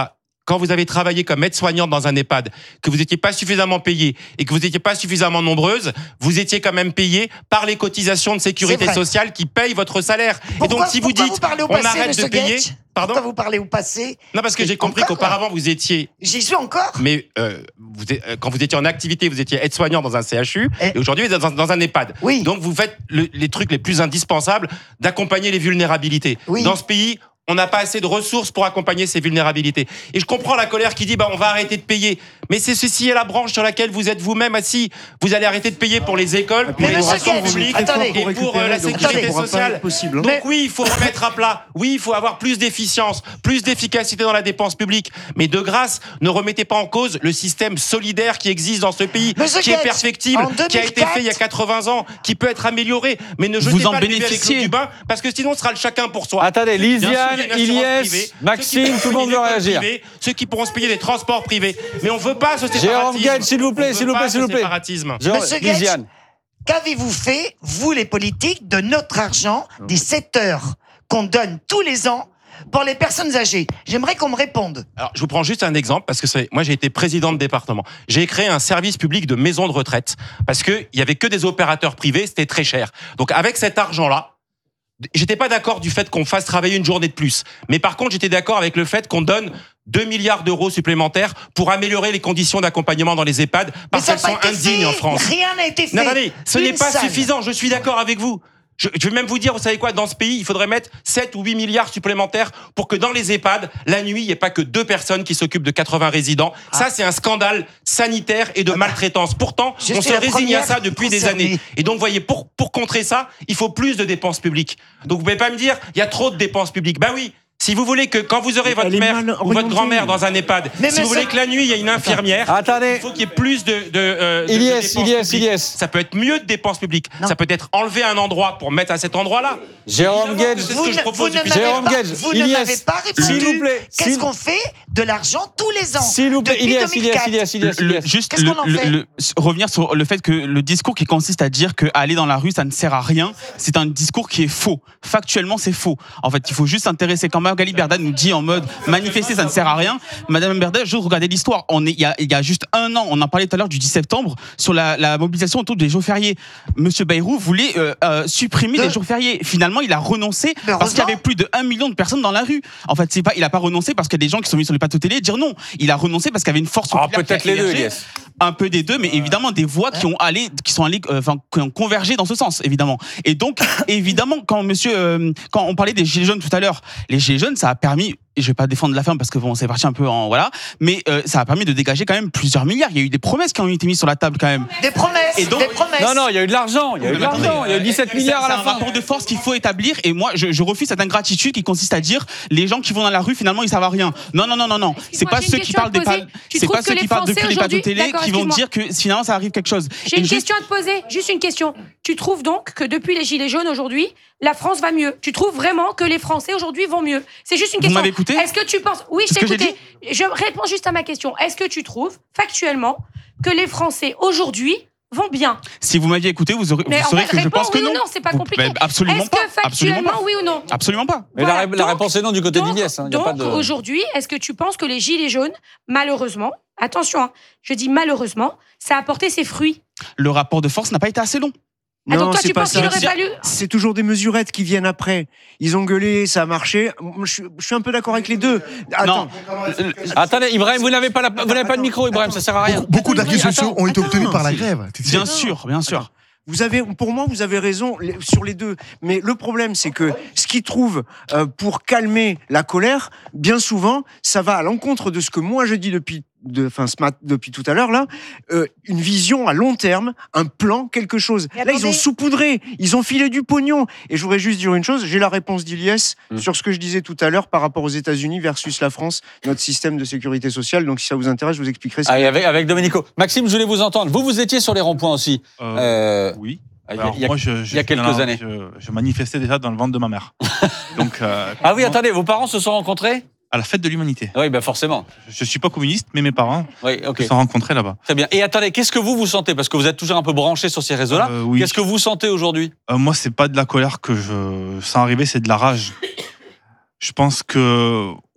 Speaker 7: quand vous avez travaillé comme aide-soignante dans un EHPAD, que vous n'étiez pas suffisamment payé et que vous n'étiez pas suffisamment nombreuse, vous étiez quand même payé par les cotisations de sécurité sociale qui payent votre salaire.
Speaker 6: Pourquoi,
Speaker 7: et donc, si vous dites,
Speaker 6: vous parlez au
Speaker 7: on
Speaker 6: passé,
Speaker 7: arrête
Speaker 6: monsieur
Speaker 7: de payer...
Speaker 6: Guetch
Speaker 7: Pardon ?
Speaker 6: Pourquoi vous parlez au passé?
Speaker 7: Non, parce que j'ai compris
Speaker 6: encore,
Speaker 7: qu'auparavant, vous étiez...
Speaker 6: J'y suis encore.
Speaker 7: Mais euh, vous êtes- euh, quand vous étiez en activité, vous étiez aide-soignant dans un C H U, et, aujourd'hui, vous êtes dans, dans un EHPAD.
Speaker 6: Oui.
Speaker 7: Donc, vous faites le- les trucs les plus indispensables d'accompagner les vulnérabilités.
Speaker 6: Oui.
Speaker 7: Dans ce pays, on n'a pas assez de ressources pour accompagner ces vulnérabilités. Et je comprends la colère qui dit, bah, on va arrêter de payer. Mais c'est ceci est la branche sur laquelle vous êtes vous-même assis. Vous allez arrêter de payer pour les écoles, pour
Speaker 6: Mais
Speaker 7: les
Speaker 6: monsieur
Speaker 7: transports
Speaker 6: Guetch,
Speaker 7: publics
Speaker 6: attendez.
Speaker 7: et pour euh, la
Speaker 6: Donc,
Speaker 7: sécurité
Speaker 6: attendez.
Speaker 7: sociale.
Speaker 15: Possible.
Speaker 7: Donc oui, il faut remettre à plat. Oui, il faut avoir plus d'efficience, plus d'efficacité dans la dépense publique. Mais de grâce, ne remettez pas en cause le système solidaire qui existe dans ce pays,
Speaker 6: Monsieur
Speaker 7: qui est
Speaker 6: Guetch,
Speaker 7: perfectible,
Speaker 6: en
Speaker 7: qui a été fait il y a quatre-vingts ans, qui peut être amélioré. Mais ne jetez
Speaker 5: Vous en
Speaker 7: pas le bébé avec
Speaker 5: bénéficiez.
Speaker 7: l'eau du bain, parce que sinon, ce sera le chacun pour soi.
Speaker 5: Attendez,
Speaker 7: Bien sûr,
Speaker 5: Lisiane,
Speaker 7: il y a une assurance
Speaker 5: Ilyes,
Speaker 7: privée,
Speaker 5: Maxime,
Speaker 7: ceux qui
Speaker 5: tout le monde
Speaker 7: pourront
Speaker 5: veut
Speaker 7: payer
Speaker 5: réagir.
Speaker 7: l'école privée, Ceux qui pourront se payer des transports privés. Mais on veut pas ce séparatisme.
Speaker 5: Jérôme Guedj, s'il vous plaît,
Speaker 7: On
Speaker 5: s'il
Speaker 7: veut
Speaker 5: vous plaît,
Speaker 7: pas
Speaker 5: s'il
Speaker 7: ce
Speaker 5: vous plaît.
Speaker 7: séparatisme.
Speaker 5: Jérôme-
Speaker 6: Monsieur Guetch,
Speaker 5: Lisiane.
Speaker 6: qu'avez-vous fait, vous les politiques, de notre argent, des sept heures qu'on donne tous les ans pour les personnes âgées? J'aimerais qu'on me réponde.
Speaker 7: Alors, je vous prends juste un exemple parce que c'est, moi, j'ai été président de département. J'ai créé un service public de maison de retraite parce que il y avait que des opérateurs privés, c'était très cher. Donc, avec cet argent-là, j'étais pas d'accord du fait qu'on fasse travailler une journée de plus. Mais par contre, j'étais d'accord avec le fait qu'on donne deux milliards d'euros supplémentaires pour améliorer les conditions d'accompagnement dans les EHPAD parce
Speaker 6: ça a
Speaker 7: qu'elles sont
Speaker 6: pas été
Speaker 7: indignes
Speaker 6: fait.
Speaker 7: en France.
Speaker 6: Rien n'a été fait.
Speaker 7: Non, attendez, ce
Speaker 6: Une
Speaker 7: n'est pas
Speaker 6: salle.
Speaker 7: suffisant. Je suis d'accord avec vous. Je, je vais même vous dire, vous savez quoi, dans ce pays, il faudrait mettre sept ou huit milliards supplémentaires pour que dans les EHPAD, la nuit, il n'y ait pas que deux personnes qui s'occupent de quatre-vingts résidents.
Speaker 6: Ah.
Speaker 7: Ça, c'est un scandale sanitaire et de maltraitance. Pourtant,
Speaker 6: Je
Speaker 7: on
Speaker 6: suis
Speaker 7: se
Speaker 6: la
Speaker 7: résigne à
Speaker 6: première
Speaker 7: ça depuis des
Speaker 6: concernée.
Speaker 7: années. Et donc, vous voyez, pour, pour contrer ça, il faut plus de dépenses publiques. Donc, vous pouvez pas me dire, il y a trop de dépenses publiques. Ben oui. Si vous voulez que quand vous aurez votre
Speaker 15: Elle est
Speaker 7: mère
Speaker 15: mal
Speaker 7: ou votre
Speaker 15: orientée.
Speaker 7: grand-mère dans un EHPAD,
Speaker 6: Mais
Speaker 7: si vous
Speaker 6: monsieur-
Speaker 7: voulez que la nuit il y ait une infirmière,
Speaker 5: Attendez.
Speaker 7: il faut qu'il y ait plus de, de, euh, de- de
Speaker 5: Ilyes,
Speaker 7: dépenses
Speaker 5: Ilyes,
Speaker 7: publiques.
Speaker 5: Ilyes.
Speaker 7: Ça peut être mieux de dépenses publiques. Ça peut être enlever un endroit pour mettre à cet endroit-là.
Speaker 5: Jérôme
Speaker 7: Évidemment,
Speaker 5: Guedj.
Speaker 7: c'est ce
Speaker 6: Vous
Speaker 7: que je
Speaker 6: ne,
Speaker 7: propose
Speaker 6: vous ne
Speaker 7: depuis
Speaker 6: m'avez
Speaker 5: Jérôme
Speaker 6: pas,
Speaker 5: Guedj,
Speaker 6: vous ne
Speaker 5: Ilyes,
Speaker 6: m'avez pas répondu.
Speaker 5: s'il vous plaît,
Speaker 6: Qu'est-ce
Speaker 5: s'il-
Speaker 6: qu'on fait de l'argent tous les ans?
Speaker 5: S'il vous plaît,
Speaker 6: Depuis
Speaker 5: Ilyes,
Speaker 6: deux mille
Speaker 5: Ilyes,
Speaker 6: quatre.
Speaker 5: Ilyes, Ilyes,
Speaker 17: Le-
Speaker 5: Ilyes.
Speaker 17: juste
Speaker 6: Qu'est-ce
Speaker 17: le-
Speaker 6: qu'on en
Speaker 17: le-
Speaker 6: fait
Speaker 17: le- revenir sur le fait que le discours qui consiste à dire que aller dans la rue ça ne sert à rien, c'est un discours qui est faux. Factuellement, c'est faux. En fait, il faut juste s'intéresser. Quand Magali Berda nous dit en mode manifester ça ne sert à rien, Madame Berda, je regardais l'histoire. On est il y a, il y a juste un an, on en parlait tout à l'heure du dix septembre sur la, la mobilisation autour des jours fériés. Monsieur Bayrou voulait euh, euh, supprimer
Speaker 6: De-
Speaker 17: les jours fériés. Finalement, il a renoncé
Speaker 6: Mais
Speaker 17: parce qu'il y
Speaker 6: heureusement.
Speaker 17: avait plus de un million de personnes dans la rue. En fait, c'est pas, il a pas renoncé parce qu'il y a des gens qui sont venus sur les plateaux télé dire non. Il a renoncé parce qu'il y avait une force
Speaker 5: Ah,
Speaker 17: populaire
Speaker 5: peut-être
Speaker 17: qui a
Speaker 5: les deux,
Speaker 17: émergé.
Speaker 5: Ilyes.
Speaker 17: Un peu des deux, mais évidemment des voix qui ont allé, qui sont allées, euh, enfin, qui ont convergé dans ce sens, évidemment. Et donc, évidemment, quand Monsieur, euh, quand on parlait des gilets jaunes tout à l'heure, les gilets jaunes, ça a permis. Et je vais pas défendre la ferme parce que bon, c'est parti un peu en voilà, mais euh, ça a permis de dégager quand même plusieurs milliards. Il y a eu des promesses qui ont été mises sur la table quand même.
Speaker 6: Des promesses,
Speaker 17: Et donc-
Speaker 6: des promesses.
Speaker 5: Non, non, il y a eu de l'argent. Il y a eu de
Speaker 17: Mais attendez,
Speaker 5: l'argent. Il y a eu dix-sept
Speaker 17: euh,
Speaker 5: milliards à
Speaker 17: c'est
Speaker 5: la
Speaker 17: un
Speaker 5: fin.
Speaker 17: rapport de force qu'il faut établir. Et moi, je, je refuse cette ingratitude qui consiste à dire les gens qui vont dans la rue finalement ils servent à rien. Non, non, non, non, non. C'est
Speaker 11: Excuse-moi,
Speaker 17: pas
Speaker 11: j'ai une
Speaker 17: ceux qui
Speaker 11: question à
Speaker 17: parlent
Speaker 11: te
Speaker 17: des
Speaker 11: poser.
Speaker 17: pal-
Speaker 11: Tu
Speaker 17: c'est
Speaker 11: trouves
Speaker 17: pas
Speaker 11: que
Speaker 17: ceux
Speaker 11: les
Speaker 17: qui parlent
Speaker 11: Français
Speaker 17: depuis les plateaux
Speaker 11: aujourd'hui-
Speaker 17: télé
Speaker 11: D'accord,
Speaker 17: qui vont
Speaker 11: excuse-moi.
Speaker 17: dire que finalement ça arrive quelque chose.
Speaker 11: J'ai
Speaker 17: Et
Speaker 11: une
Speaker 17: juste-
Speaker 11: question à te poser, juste une question. Tu trouves donc que depuis les Gilets jaunes aujourd'hui, la France va mieux? Tu trouves vraiment que les Français aujourd'hui vont mieux? C'est juste une
Speaker 17: Vous
Speaker 11: question.
Speaker 17: m'avez écouté
Speaker 11: Est-ce que tu penses... Oui, je
Speaker 17: C'est
Speaker 11: t'ai
Speaker 17: ce que j'ai
Speaker 11: écouté. Je réponds juste à ma question. Est-ce que tu trouves, factuellement, que les Français aujourd'hui vont bien?
Speaker 17: Si vous m'aviez écouté, vous, aurez,
Speaker 11: Mais
Speaker 17: vous
Speaker 11: en
Speaker 17: saurez
Speaker 11: fait,
Speaker 17: que je
Speaker 11: réponds
Speaker 17: pense que
Speaker 11: oui ou
Speaker 17: non.
Speaker 11: non, c'est pas
Speaker 17: Vous-
Speaker 11: compliqué.
Speaker 17: ben, absolument
Speaker 11: Est-ce
Speaker 17: pas.
Speaker 11: que
Speaker 17: Absolument
Speaker 11: factuellement,
Speaker 17: pas.
Speaker 11: oui ou non?
Speaker 17: Absolument pas.
Speaker 5: Mais la,
Speaker 11: Voilà,
Speaker 5: la
Speaker 11: donc-
Speaker 5: réponse est non du côté
Speaker 11: Donc,
Speaker 5: d'Ilyes. hein. Il y a
Speaker 11: donc
Speaker 5: pas de...
Speaker 11: aujourd'hui, est-ce que tu penses que les Gilets jaunes, malheureusement, attention, hein, je dis malheureusement, ça a porté ses fruits?
Speaker 17: Le rapport de force n'a pas été assez long.
Speaker 11: Ah, donc
Speaker 15: Non,
Speaker 11: toi,
Speaker 15: c'est
Speaker 11: tu
Speaker 15: pas
Speaker 11: penses qu'il
Speaker 15: ça.
Speaker 11: aurait fallu...
Speaker 15: C'est toujours des mesurettes qui viennent après. Ils ont gueulé, ça a marché. Moi, Je suis, je suis un peu d'accord avec les deux. Attends.
Speaker 17: Non.
Speaker 5: Attendez, Ibrahim, vous n'avez pas, la- vous n'avez pas de micro, Ibrahim, ça sert à rien.
Speaker 18: Beaucoup d'acquis
Speaker 15: Attends,
Speaker 18: sociaux ont été
Speaker 15: attends,
Speaker 18: obtenus par la
Speaker 15: c'est-
Speaker 18: grève.
Speaker 17: Bien sûr, bien sûr.
Speaker 15: Vous avez, pour moi, vous avez raison les- sur les deux. Mais le problème, c'est que ce qu'ils trouvent euh, pour calmer la colère, bien souvent, ça va à l'encontre de ce que moi je dis depuis, de, enfin, ce mat- depuis tout à l'heure là, euh, une vision à long terme, un plan, quelque chose.
Speaker 6: Mais
Speaker 15: Là, ils ont
Speaker 6: attendez.
Speaker 15: saupoudré, ils ont filé du pognon. Et je voudrais juste dire une chose. J'ai la réponse d'Ilyes
Speaker 5: Mmh.
Speaker 15: sur ce que je disais tout à l'heure par rapport aux États-Unis versus la France, notre système de sécurité sociale. Donc, si ça vous intéresse, je vous expliquerai. ce
Speaker 5: Allez, avec, avec Domenico. Maxime, je voulais vous entendre. Vous, vous étiez sur les ronds-points aussi.
Speaker 19: Euh,
Speaker 5: Euh,
Speaker 19: oui.
Speaker 5: il y a-
Speaker 19: Alors,
Speaker 5: il y a-
Speaker 19: moi, je, je-
Speaker 5: il y a quelques
Speaker 19: non, non,
Speaker 5: années.
Speaker 19: Je, je manifestais déjà dans le ventre de ma mère. Donc, euh,
Speaker 5: Ah oui, attendez, vos parents se sont rencontrés?
Speaker 19: à la fête de l'humanité.
Speaker 5: Oui, ben forcément.
Speaker 19: Je ne suis pas communiste, mais mes parents
Speaker 5: Oui, ok.
Speaker 19: se sont rencontrés là-bas.
Speaker 5: Très bien. Et attendez, qu'est-ce que vous vous sentez? Parce que vous êtes toujours un peu branché sur ces réseaux-là.
Speaker 19: Euh, oui.
Speaker 5: Qu'est-ce que vous sentez aujourd'hui?
Speaker 19: Euh, moi, c'est pas de la colère que je sens arriver, c'est de la rage. Je pense que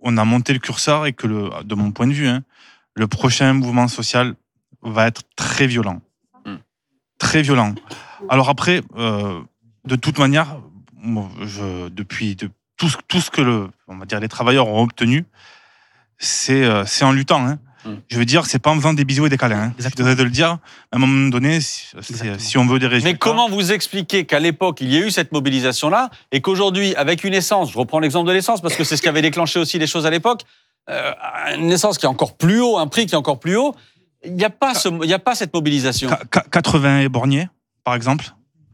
Speaker 19: on a monté le curseur et que, le, de mon point de vue, hein, le prochain mouvement social va être très violent. Mm. Très violent. Alors après, euh, de toute manière, moi, je, depuis de, tout, tout ce que le, on va dire, les travailleurs ont obtenu, c'est euh, c'est en luttant. Hein. Mm. Je veux dire, c'est pas en faisant des bisous et des câlins. Hein. Je suis désolé de le dire. À un moment donné, si, si on veut des résultats...
Speaker 5: Mais comment vous expliquez qu'à l'époque, il y a eu cette mobilisation-là et qu'aujourd'hui, avec une essence, je reprends l'exemple de l'essence parce que c'est ce qui avait déclenché aussi les choses à l'époque, euh, une essence qui est encore plus haut, un prix qui est encore plus haut, il n'y a, pas ce, il n'y a pas cette mobilisation.
Speaker 19: quatre-vingts éborgnés, par exemple,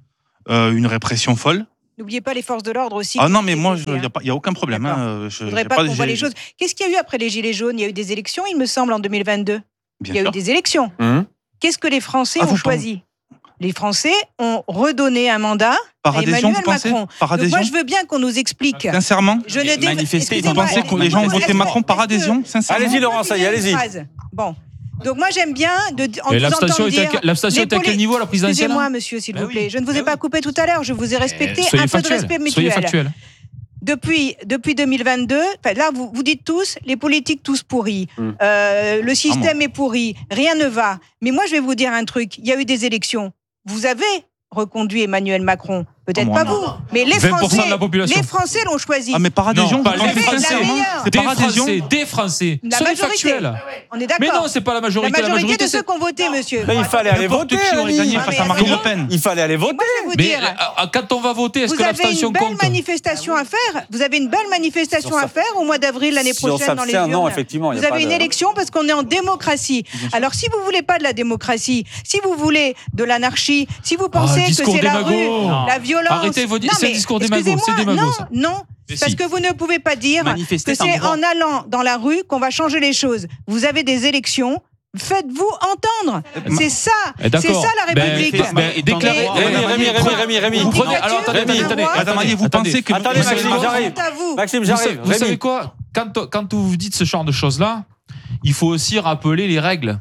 Speaker 19: euh, une répression folle.
Speaker 18: N'oubliez pas les forces de l'ordre aussi.
Speaker 19: Ah non, mais moi, il n'y a, a aucun problème. Hein.
Speaker 18: Je ne voudrais pas, pas qu'on voit les choses. Qu'est-ce qu'il y a eu après les Gilets jaunes? Il y a eu des élections, il me semble, en deux mille vingt-deux. Bien il y a sûr. eu des élections. Mmh. Qu'est-ce que les Français ah, ont choisi? Les Français ont redonné un mandat
Speaker 19: par
Speaker 18: à
Speaker 19: adhésion,
Speaker 18: Emmanuel Macron.
Speaker 19: Par adhésion.
Speaker 18: Donc moi, je veux bien qu'on nous explique.
Speaker 19: Sincèrement,
Speaker 18: je ne
Speaker 19: manifester. Vous pensez que les gens ont voté Macron par adhésion? Sincèrement.
Speaker 5: Allez-y, Laurent, ça y est, allez-y.
Speaker 18: Bon. Donc moi j'aime bien de en
Speaker 13: l'abstention est, est à quel niveau la présidentielle?
Speaker 18: Excusez-moi monsieur s'il bah vous plaît, oui. je ne vous ai bah pas coupé tout à l'heure, je vous ai respecté un peu factuel. de respect mutuel.
Speaker 13: Soyez factuel.
Speaker 18: Depuis, depuis deux mille vingt-deux, là vous, vous dites tous, les politiques tous pourris, mm. euh, le système ah, est pourri, rien ne va. Mais moi je vais vous dire un truc, il y a eu des élections, vous avez reconduit Emmanuel Macron. Peut-être oh, pas non. vous, mais les Français, les Français l'ont choisi.
Speaker 19: Ah mais par adhésion,
Speaker 13: non, pas les Français,
Speaker 19: c'est par adhésion.
Speaker 13: Des Français,
Speaker 18: la
Speaker 13: soyez
Speaker 18: majorité.
Speaker 13: factuels.
Speaker 18: On est d'accord.
Speaker 13: Mais non, c'est pas la majorité.
Speaker 18: La majorité,
Speaker 13: la majorité
Speaker 18: de ceux qui ont voté, monsieur.
Speaker 5: Mais il fallait aller voter.
Speaker 19: Qui aurait gagné face à Marine Le Pen?
Speaker 5: Il fallait aller voter.
Speaker 13: Mais quand on va voter, est-ce que l'abstention compte?
Speaker 18: Vous avez une belle manifestation à faire. Vous avez une belle manifestation à faire au mois d'avril l'année prochaine dans les urnes.
Speaker 5: Non, effectivement.
Speaker 18: Vous avez une élection parce qu'on est en démocratie. Alors si vous voulez pas de la démocratie, si vous voulez de l'anarchie, si vous pensez que c'est la rue, la violence.
Speaker 13: Arrêtez vos c'est un discours démago, c'est démago.
Speaker 18: Non, non, parce que vous ne pouvez pas dire que c'est en allant dans la rue qu'on va changer les choses. Vous avez des élections. Faites-vous entendre. C'est ça. C'est ça la République.
Speaker 13: Ben, ben, déclarez.
Speaker 5: Rémi, Rémi, Rémi, Rémi.
Speaker 13: Vous prenez. Alors attendez, attendez, attendez.
Speaker 19: Madame Maillé, vous pensez que.
Speaker 5: Attendez, Maxime, j'arrive. Maxime, j'arrive.
Speaker 13: Vous savez quoi? Quand quand vous dites ce genre de choses-là, il faut aussi rappeler les règles.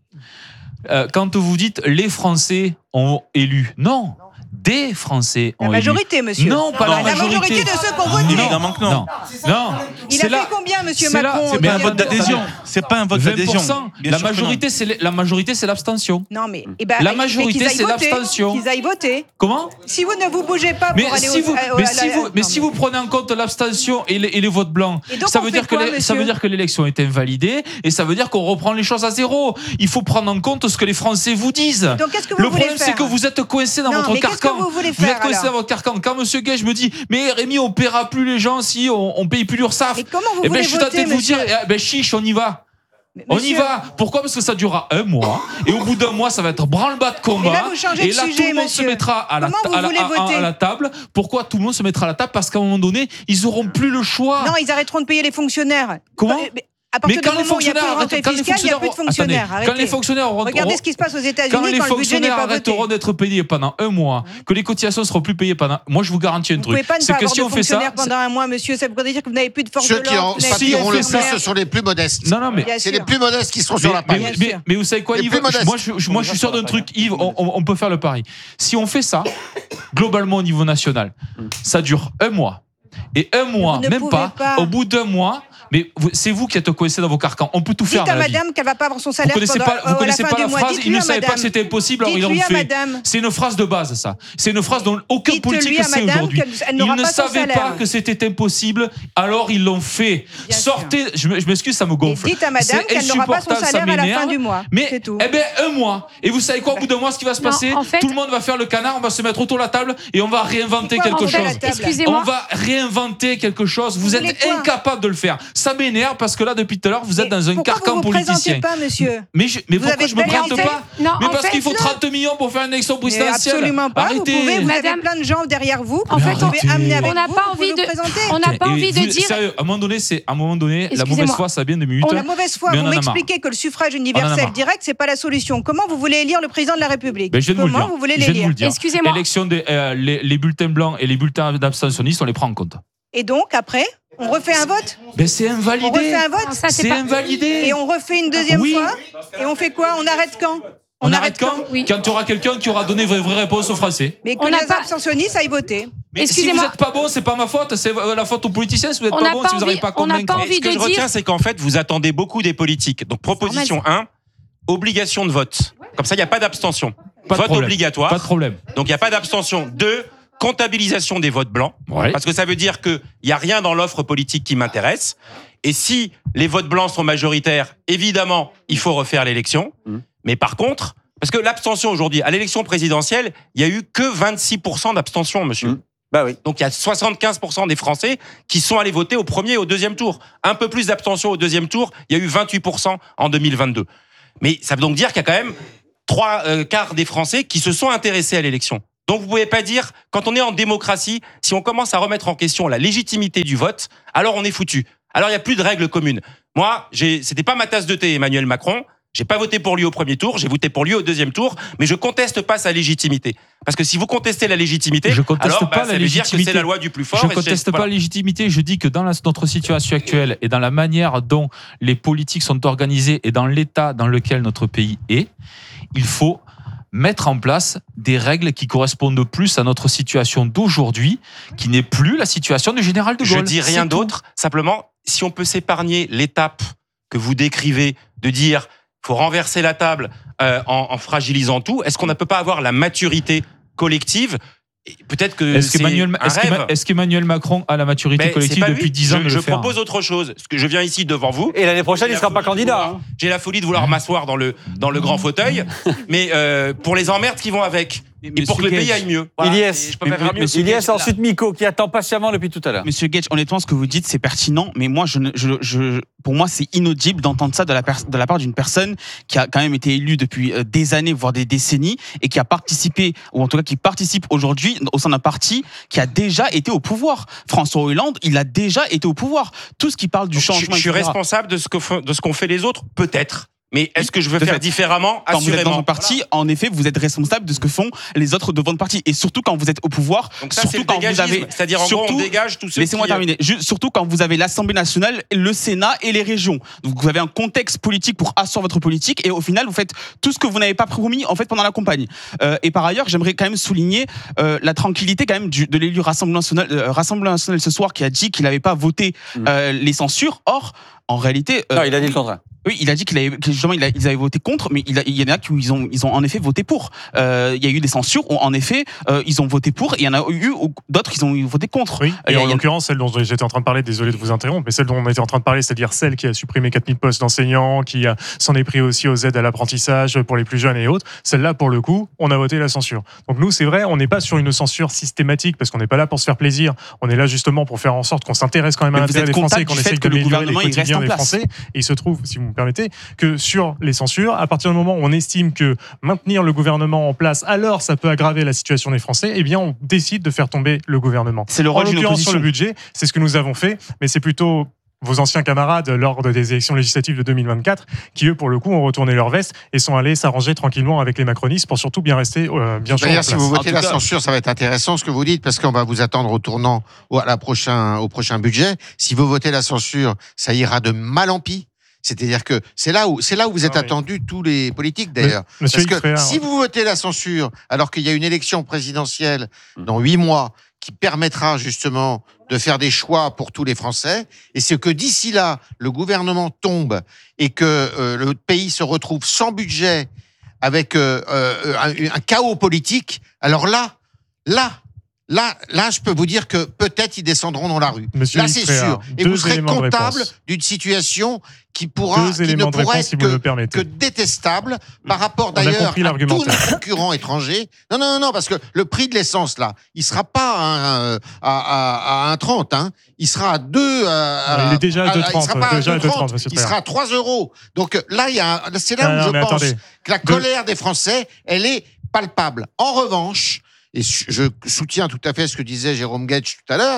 Speaker 13: Quand vous dites les Français ont élu, non. Des Français ont
Speaker 18: La majorité,
Speaker 13: élu.
Speaker 18: monsieur.
Speaker 13: Non, pas
Speaker 18: non,
Speaker 13: la majorité.
Speaker 18: La majorité de ceux qui ont voté.
Speaker 19: Évidemment que non.
Speaker 13: Non. non.
Speaker 18: Il a
Speaker 13: là,
Speaker 18: fait combien, monsieur Macron?
Speaker 19: C'est pas un vote d'adhésion. C'est pas un vote d'adhésion.
Speaker 13: La majorité, c'est la majorité, c'est l'abstention.
Speaker 18: Non, mais eh ben,
Speaker 13: la majorité, c'est l'abstention.
Speaker 18: Qu'ils aillent voter.
Speaker 13: Comment?
Speaker 18: Si vous ne vous bougez pas pour
Speaker 13: mais
Speaker 18: aller
Speaker 13: si
Speaker 18: au,
Speaker 13: vous,
Speaker 18: euh,
Speaker 13: mais
Speaker 18: la,
Speaker 13: si
Speaker 18: la,
Speaker 13: vous,
Speaker 18: non,
Speaker 13: mais si vous prenez en compte l'abstention et les, et les votes blancs, ça veut dire que
Speaker 18: quoi,
Speaker 13: ça veut dire que l'élection est invalidée et ça veut dire qu'on reprend les choses à zéro. Il faut prendre en compte ce que les Français vous disent.
Speaker 18: Donc, qu'est-ce que vous
Speaker 13: Le
Speaker 18: voulez
Speaker 13: problème, c'est que vous êtes coincé dans
Speaker 18: non,
Speaker 13: votre
Speaker 18: mais
Speaker 13: carcan.
Speaker 18: Vous, voulez
Speaker 13: vous
Speaker 18: faire,
Speaker 13: êtes coincé dans votre carcan. Quand Monsieur Gage me dit, mais Rémi, on paiera plus les gens si on, on paye plus l'URSSAF.
Speaker 18: Mais comment vous
Speaker 13: eh
Speaker 18: voulez
Speaker 13: ben, je suis tenté de vous dire, eh ben chiche, on y va. Mais on
Speaker 18: monsieur...
Speaker 13: y va. Pourquoi? Parce que ça durera un mois et au bout d'un mois, ça va être branle-bas de combat.
Speaker 18: Et là, vous changez
Speaker 13: et là,
Speaker 18: de sujet,
Speaker 13: tout le monde
Speaker 18: monsieur.
Speaker 13: se mettra à la, à, la, à, à la table. Pourquoi tout le monde se mettra à la table? Parce qu'à un moment donné, ils auront plus le choix.
Speaker 18: Non, ils arrêteront de payer les fonctionnaires.
Speaker 13: Comment?
Speaker 18: À partir du moment où il n'y a plus de rentrée fiscale, il n'y a plus de fonctionnaires.
Speaker 13: Attendez, quand les fonctionnaires auront,
Speaker 18: regardez ce qui se passe aux États-Unis
Speaker 13: quand,
Speaker 18: quand
Speaker 13: les
Speaker 18: le budget n'est pas voté.
Speaker 13: arrêteront d'être payés pendant un mois, que les cotisations seront plus payées pendant. Moi, je vous garantis un
Speaker 18: vous
Speaker 13: truc.
Speaker 18: Vous pouvez pas ne
Speaker 13: pas
Speaker 18: avoir
Speaker 13: si
Speaker 18: de fonctionnaires pendant un mois, monsieur. Ça voudrait dire que vous n'avez plus de force de l'ordre.
Speaker 10: Ceux qui pâtiront le plus, ce sont les plus modestes.
Speaker 13: Non, non, mais
Speaker 10: c'est les plus modestes qui seront sur la page.
Speaker 13: Mais vous savez quoi, Yves? Moi, je suis sûr d'un truc, Yves. On peut faire le pari. Si on fait ça, globalement au niveau national, ça dure un mois. Et un mois, même pas. Au bout d'un mois. Mais c'est vous qui êtes coincé dans vos carcans. On peut tout faire.
Speaker 18: Dites à madame qu'elle va pas avoir son salaire.
Speaker 13: Vous connaissez
Speaker 18: pendant,
Speaker 13: pas, vous connaissez pas la phrase. Ils ne savaient pas que c'était impossible, alors ils l'ont fait. C'est une phrase de base, ça. C'est une phrase dont aucun politique sait aujourd'hui. Ils ne savaient pas que c'était impossible, alors ils l'ont fait. Sortez. Je m'excuse, ça me gonfle.
Speaker 18: Dites à madame qu'elle n'aura pas son salaire à la fin du mois.
Speaker 13: Mais eh ben un mois. Et vous savez quoi, au bout d'un mois, ce qui va se passer, tout le monde va faire le canard, on va se mettre autour de la table et on va réinventer quelque chose. On va réinventer quelque chose. Vous êtes incapable de le faire. Ça m'énerve parce que là, depuis tout à l'heure, vous êtes dans un carcan
Speaker 18: vous vous
Speaker 13: politicien.
Speaker 18: Pas, monsieur.
Speaker 13: Mais, je, mais pourquoi je me présente pas?
Speaker 11: Non,
Speaker 13: Mais parce
Speaker 11: fait,
Speaker 13: qu'il faut
Speaker 11: non.
Speaker 13: trente millions pour faire une élection présidentielle.
Speaker 18: Absolument pas.
Speaker 13: Arrêtez.
Speaker 18: Vous, pouvez, vous
Speaker 11: Madame,
Speaker 18: avez plein de gens derrière vous.
Speaker 11: En fait,
Speaker 18: vous pouvez amener avec
Speaker 11: on n'a
Speaker 18: vous,
Speaker 11: pas
Speaker 18: vous
Speaker 11: envie de. On n'a pas envie de
Speaker 13: vous,
Speaker 11: dire.
Speaker 13: Sérieux, à un moment donné, c'est à un moment donné, la mauvaise foi, ça vient de minutes.
Speaker 18: La mauvaise foi, vous m'expliquez que le suffrage universel direct, c'est pas la solution. Comment vous voulez élire le président de la République?
Speaker 13: Comment
Speaker 18: vous voulez l'élire?
Speaker 11: Excusez-moi.
Speaker 13: L'élection des les bulletins blancs et les bulletins d'abstentionnistes, on les prend en compte.
Speaker 18: Et donc après? On refait un vote?
Speaker 13: Ben c'est invalidé.
Speaker 18: On refait un vote?
Speaker 13: C'est invalidé.
Speaker 18: Et on refait une deuxième
Speaker 13: oui.
Speaker 18: fois? Et on fait quoi? On arrête quand?
Speaker 13: On, on arrête quand? quand oui. Quand tu auras quelqu'un qui aura donné vraie, vraie réponse aux Français.
Speaker 18: Mais que les abstentionnistes aillent voter.
Speaker 13: Mais si vous n'êtes pas bon, c'est pas ma faute, c'est la faute aux politiciens si vous n'êtes pas bon, si vous n'arrivez pas à convaincre.
Speaker 7: Et ce que je retiens, c'est qu'en fait, vous attendez beaucoup des politiques. Donc, proposition un, obligation de vote. Comme ça, il n'y a pas d'abstention. Vote obligatoire.
Speaker 13: Pas de problème.
Speaker 7: Donc, il n'y a pas d'abstention. Deux, comptabilisation des votes blancs.
Speaker 13: Ouais.
Speaker 7: Parce que ça veut dire qu'il n'y a rien dans l'offre politique qui m'intéresse. Et si les votes blancs sont majoritaires, évidemment, il faut refaire l'élection. Mmh. Mais par contre, parce que l'abstention aujourd'hui, à l'élection présidentielle, il n'y a eu que vingt-six pour cent d'abstention, monsieur. Mmh.
Speaker 5: Bah oui.
Speaker 7: Donc il y a soixante-quinze pour cent des Français qui sont allés voter au premier et au deuxième tour. Un peu plus d'abstention au deuxième tour, il y a eu vingt-huit pour cent en deux mille vingt-deux. Mais ça veut donc dire qu'il y a quand même trois euh, quarts des Français qui se sont intéressés à l'élection. Donc vous pouvez pas dire, quand on est en démocratie, si on commence à remettre en question la légitimité du vote, alors on est foutu. Alors il n'y a plus de règles communes. Moi, j'ai, c'était pas ma tasse de thé, Emmanuel Macron. J'ai pas voté pour lui au premier tour, j'ai voté pour lui au deuxième tour, mais je conteste pas sa légitimité. Parce que si vous contestez la légitimité,
Speaker 13: je conteste
Speaker 7: alors
Speaker 13: pas
Speaker 7: bah,
Speaker 13: la
Speaker 7: ça veut dire que
Speaker 13: légitimité.
Speaker 7: c'est la loi du plus fort.
Speaker 13: Je
Speaker 7: et
Speaker 13: conteste
Speaker 7: c'est-
Speaker 13: pas
Speaker 7: voilà.
Speaker 13: la légitimité, je dis que dans la- notre situation actuelle et dans la manière dont les politiques sont organisées et dans l'état dans lequel notre pays est, il faut mettre en place des règles qui correspondent plus à notre situation d'aujourd'hui, qui n'est plus la situation du général de Gaulle.
Speaker 7: Je dis rien
Speaker 13: C'est tout.
Speaker 7: d'autre. Simplement, si on peut s'épargner l'étape que vous décrivez de dire faut renverser la table euh, en, en fragilisant tout, est-ce qu'on ne peut pas avoir la maturité collective? Et peut-être que
Speaker 13: Est-ce
Speaker 7: c'est
Speaker 13: qu'Emmanuel,
Speaker 7: un
Speaker 13: est-ce
Speaker 7: rêve.
Speaker 13: qu'Emma- est-ce qu'Emmanuel Macron a la maturité
Speaker 7: Mais c'est
Speaker 13: collective
Speaker 7: pas
Speaker 13: depuis
Speaker 7: lui.
Speaker 13: dix ans
Speaker 7: je,
Speaker 13: de
Speaker 7: je
Speaker 13: le faire
Speaker 7: propose autre chose. Parce que je viens ici devant vous.
Speaker 5: Et l'année prochaine,
Speaker 7: J'ai
Speaker 5: il
Speaker 7: la
Speaker 5: sera pas
Speaker 7: folie de
Speaker 5: candidat.
Speaker 7: vouloir-
Speaker 5: hein.
Speaker 7: J'ai la folie de vouloir m'asseoir dans le, dans le grand fauteuil. Mais euh, pour les emmerdes qui vont avec. Et pour que le
Speaker 17: Monsieur
Speaker 7: pays
Speaker 17: Gage.
Speaker 7: aille mieux. Voilà.
Speaker 5: Ilyes,
Speaker 7: Je peux pas faire mieux.
Speaker 17: Monsieur
Speaker 5: Ilyes,
Speaker 17: Gage,
Speaker 5: ensuite Miko, qui attend patiemment depuis tout à l'heure.
Speaker 17: Monsieur Gage, honnêtement, ce que vous dites, c'est pertinent, mais moi, je, ne- je, je, pour moi, c'est inaudible d'entendre ça de la, pers- de la part d'une personne qui a quand même été élue depuis euh, des années, voire des décennies, et qui a participé, ou en tout cas qui participe aujourd'hui au sein d'un parti qui a déjà été au pouvoir. François Hollande, il a déjà été au pouvoir. Tout ce qui parle du
Speaker 7: Donc, je,
Speaker 17: changement,
Speaker 7: je suis
Speaker 17: et cetera.
Speaker 7: responsable de ce que font- de ce qu'ont fait les autres, peut-être. Mais est-ce que je veux
Speaker 17: De
Speaker 7: faire
Speaker 17: fait,
Speaker 7: différemment?
Speaker 17: Quand vous êtes dans
Speaker 7: Assurément.
Speaker 17: un parti, en effet, vous êtes responsable de ce que font les autres de votre parti. Et surtout quand vous êtes au pouvoir,
Speaker 7: Donc ça, c'est
Speaker 17: surtout
Speaker 7: le
Speaker 17: quand vous
Speaker 7: dégagisme.
Speaker 17: avez,
Speaker 7: C'est-à-dire, en gros, on
Speaker 17: surtout-
Speaker 7: dégage tous ceux
Speaker 17: Laissez-moi
Speaker 7: qui-
Speaker 17: terminer. Ju- surtout quand vous avez l'Assemblée nationale, le Sénat et les régions. Donc vous avez un contexte politique pour asseoir votre politique et au final, vous faites tout ce que vous n'avez pas promis en fait pendant la campagne. Euh, et par ailleurs, j'aimerais quand même souligner euh, la tranquillité quand même du, de l'élu Rassemblement national, euh, Rassemblement national ce soir qui a dit qu'il n'avait pas voté euh, les censures. Or, en réalité, euh,
Speaker 5: Non, il a dit le contraire.
Speaker 17: oui, il a dit qu'il avait, que justement, il a- ils avaient voté contre, mais il, a- il y en a qui ils ont, ils ont en effet voté pour. Euh, il y a eu des censures où, en effet, euh, ils ont voté pour, et il y en a eu où d'autres qui ont voté contre.
Speaker 20: Oui,
Speaker 17: Et
Speaker 20: et
Speaker 17: il y
Speaker 20: en
Speaker 17: a-
Speaker 20: l'occurrence, celle dont j'étais en train de parler, désolé de vous interrompre, mais celle dont on était en train de parler, c'est-à-dire celle qui a supprimé quatre mille postes d'enseignants, qui a- s'en est pris aussi aux aides à l'apprentissage pour les plus jeunes et autres, celle-là, pour le coup, on a voté la censure. Donc nous, c'est vrai, on n'est pas sur une censure systématique, parce qu'on n'est pas là pour se faire plaisir, on est là justement pour faire en sorte qu'on s'intéresse quand même à
Speaker 17: Mais vous
Speaker 20: l'intérêt
Speaker 17: êtes
Speaker 20: des Français,
Speaker 17: comptable
Speaker 20: qu'on
Speaker 17: du
Speaker 20: essaye
Speaker 17: fait
Speaker 20: de
Speaker 17: que le
Speaker 20: améliorer les
Speaker 17: gouvernement, il reste
Speaker 20: quotidiens
Speaker 17: en
Speaker 20: des
Speaker 17: place.
Speaker 20: Français. Et il se trouve, si vous me permettez, que sur les censures, à partir du moment où on estime que maintenir le gouvernement en place, alors ça peut aggraver la situation des Français, eh bien on décide de faire tomber le gouvernement.
Speaker 17: C'est le rôle
Speaker 20: En
Speaker 17: d'une
Speaker 20: l'occurrence, sur le
Speaker 17: opposition.
Speaker 20: budget, c'est ce que nous avons fait, mais c'est plutôt vos anciens camarades lors des élections législatives de deux mille vingt-quatre qui, eux, pour le coup, ont retourné leur veste et sont allés s'arranger tranquillement avec les macronistes pour surtout bien rester euh, bien sûr en
Speaker 10: D'ailleurs, si
Speaker 20: place.
Speaker 10: vous votez la censure, ça va être intéressant ce que vous dites, parce qu'on va vous attendre au tournant au, à la prochain, au prochain budget. Si vous votez la censure, ça ira de mal en pis. C'est-à-dire que c'est là où c'est là où vous êtes
Speaker 20: Ah oui.
Speaker 10: attendus tous les politiques d'ailleurs.
Speaker 20: Mais- Monsieur
Speaker 10: Parce que
Speaker 20: Xfréa,
Speaker 10: si
Speaker 20: ouais.
Speaker 10: vous votez la censure alors qu'il y a une élection présidentielle dans huit mois qui permettra justement de faire des choix pour tous les Français, et c'est que d'ici là le gouvernement tombe et que euh, le pays se retrouve sans budget avec euh, euh, un, un chaos politique, alors là, là. Là, là, je peux vous dire que peut-être ils descendront dans la rue.
Speaker 20: Monsieur
Speaker 10: là, c'est
Speaker 20: Xfréa,
Speaker 10: sûr. Et
Speaker 20: deux
Speaker 10: vous serez
Speaker 20: éléments de
Speaker 10: comptable
Speaker 20: réponse.
Speaker 10: d'une situation qui pourra,
Speaker 20: Deux
Speaker 10: qui ne
Speaker 20: éléments de
Speaker 10: pourra
Speaker 20: réponse,
Speaker 10: être
Speaker 20: si vous le
Speaker 10: que,
Speaker 20: permettez.
Speaker 10: que détestable par rapport
Speaker 20: On a
Speaker 10: d'ailleurs
Speaker 20: compris
Speaker 10: à tous
Speaker 20: l'argumentaire.
Speaker 10: nos concurrents étrangers. Non, non, non, non, parce que le prix de l'essence là, il sera pas à, un- à, à, à un trente, hein. Il sera à deux. à-
Speaker 20: Il est déjà à
Speaker 10: à-
Speaker 20: deux
Speaker 10: il
Speaker 20: trente,
Speaker 10: sera pas
Speaker 20: déjà à
Speaker 10: à
Speaker 20: deux
Speaker 10: deux
Speaker 20: trente,
Speaker 10: trente,
Speaker 20: monsieur
Speaker 10: il
Speaker 20: Frère.
Speaker 10: sera à trois euros. Donc là, il y a, c'est là
Speaker 20: Non,
Speaker 10: où
Speaker 20: non,
Speaker 10: je
Speaker 20: mais
Speaker 10: pense
Speaker 20: attendez.
Speaker 10: que la
Speaker 20: Deux-
Speaker 10: colère des Français, elle est palpable. En revanche, et je soutiens tout à fait ce que disait Jérôme Guedj tout à l'heure, il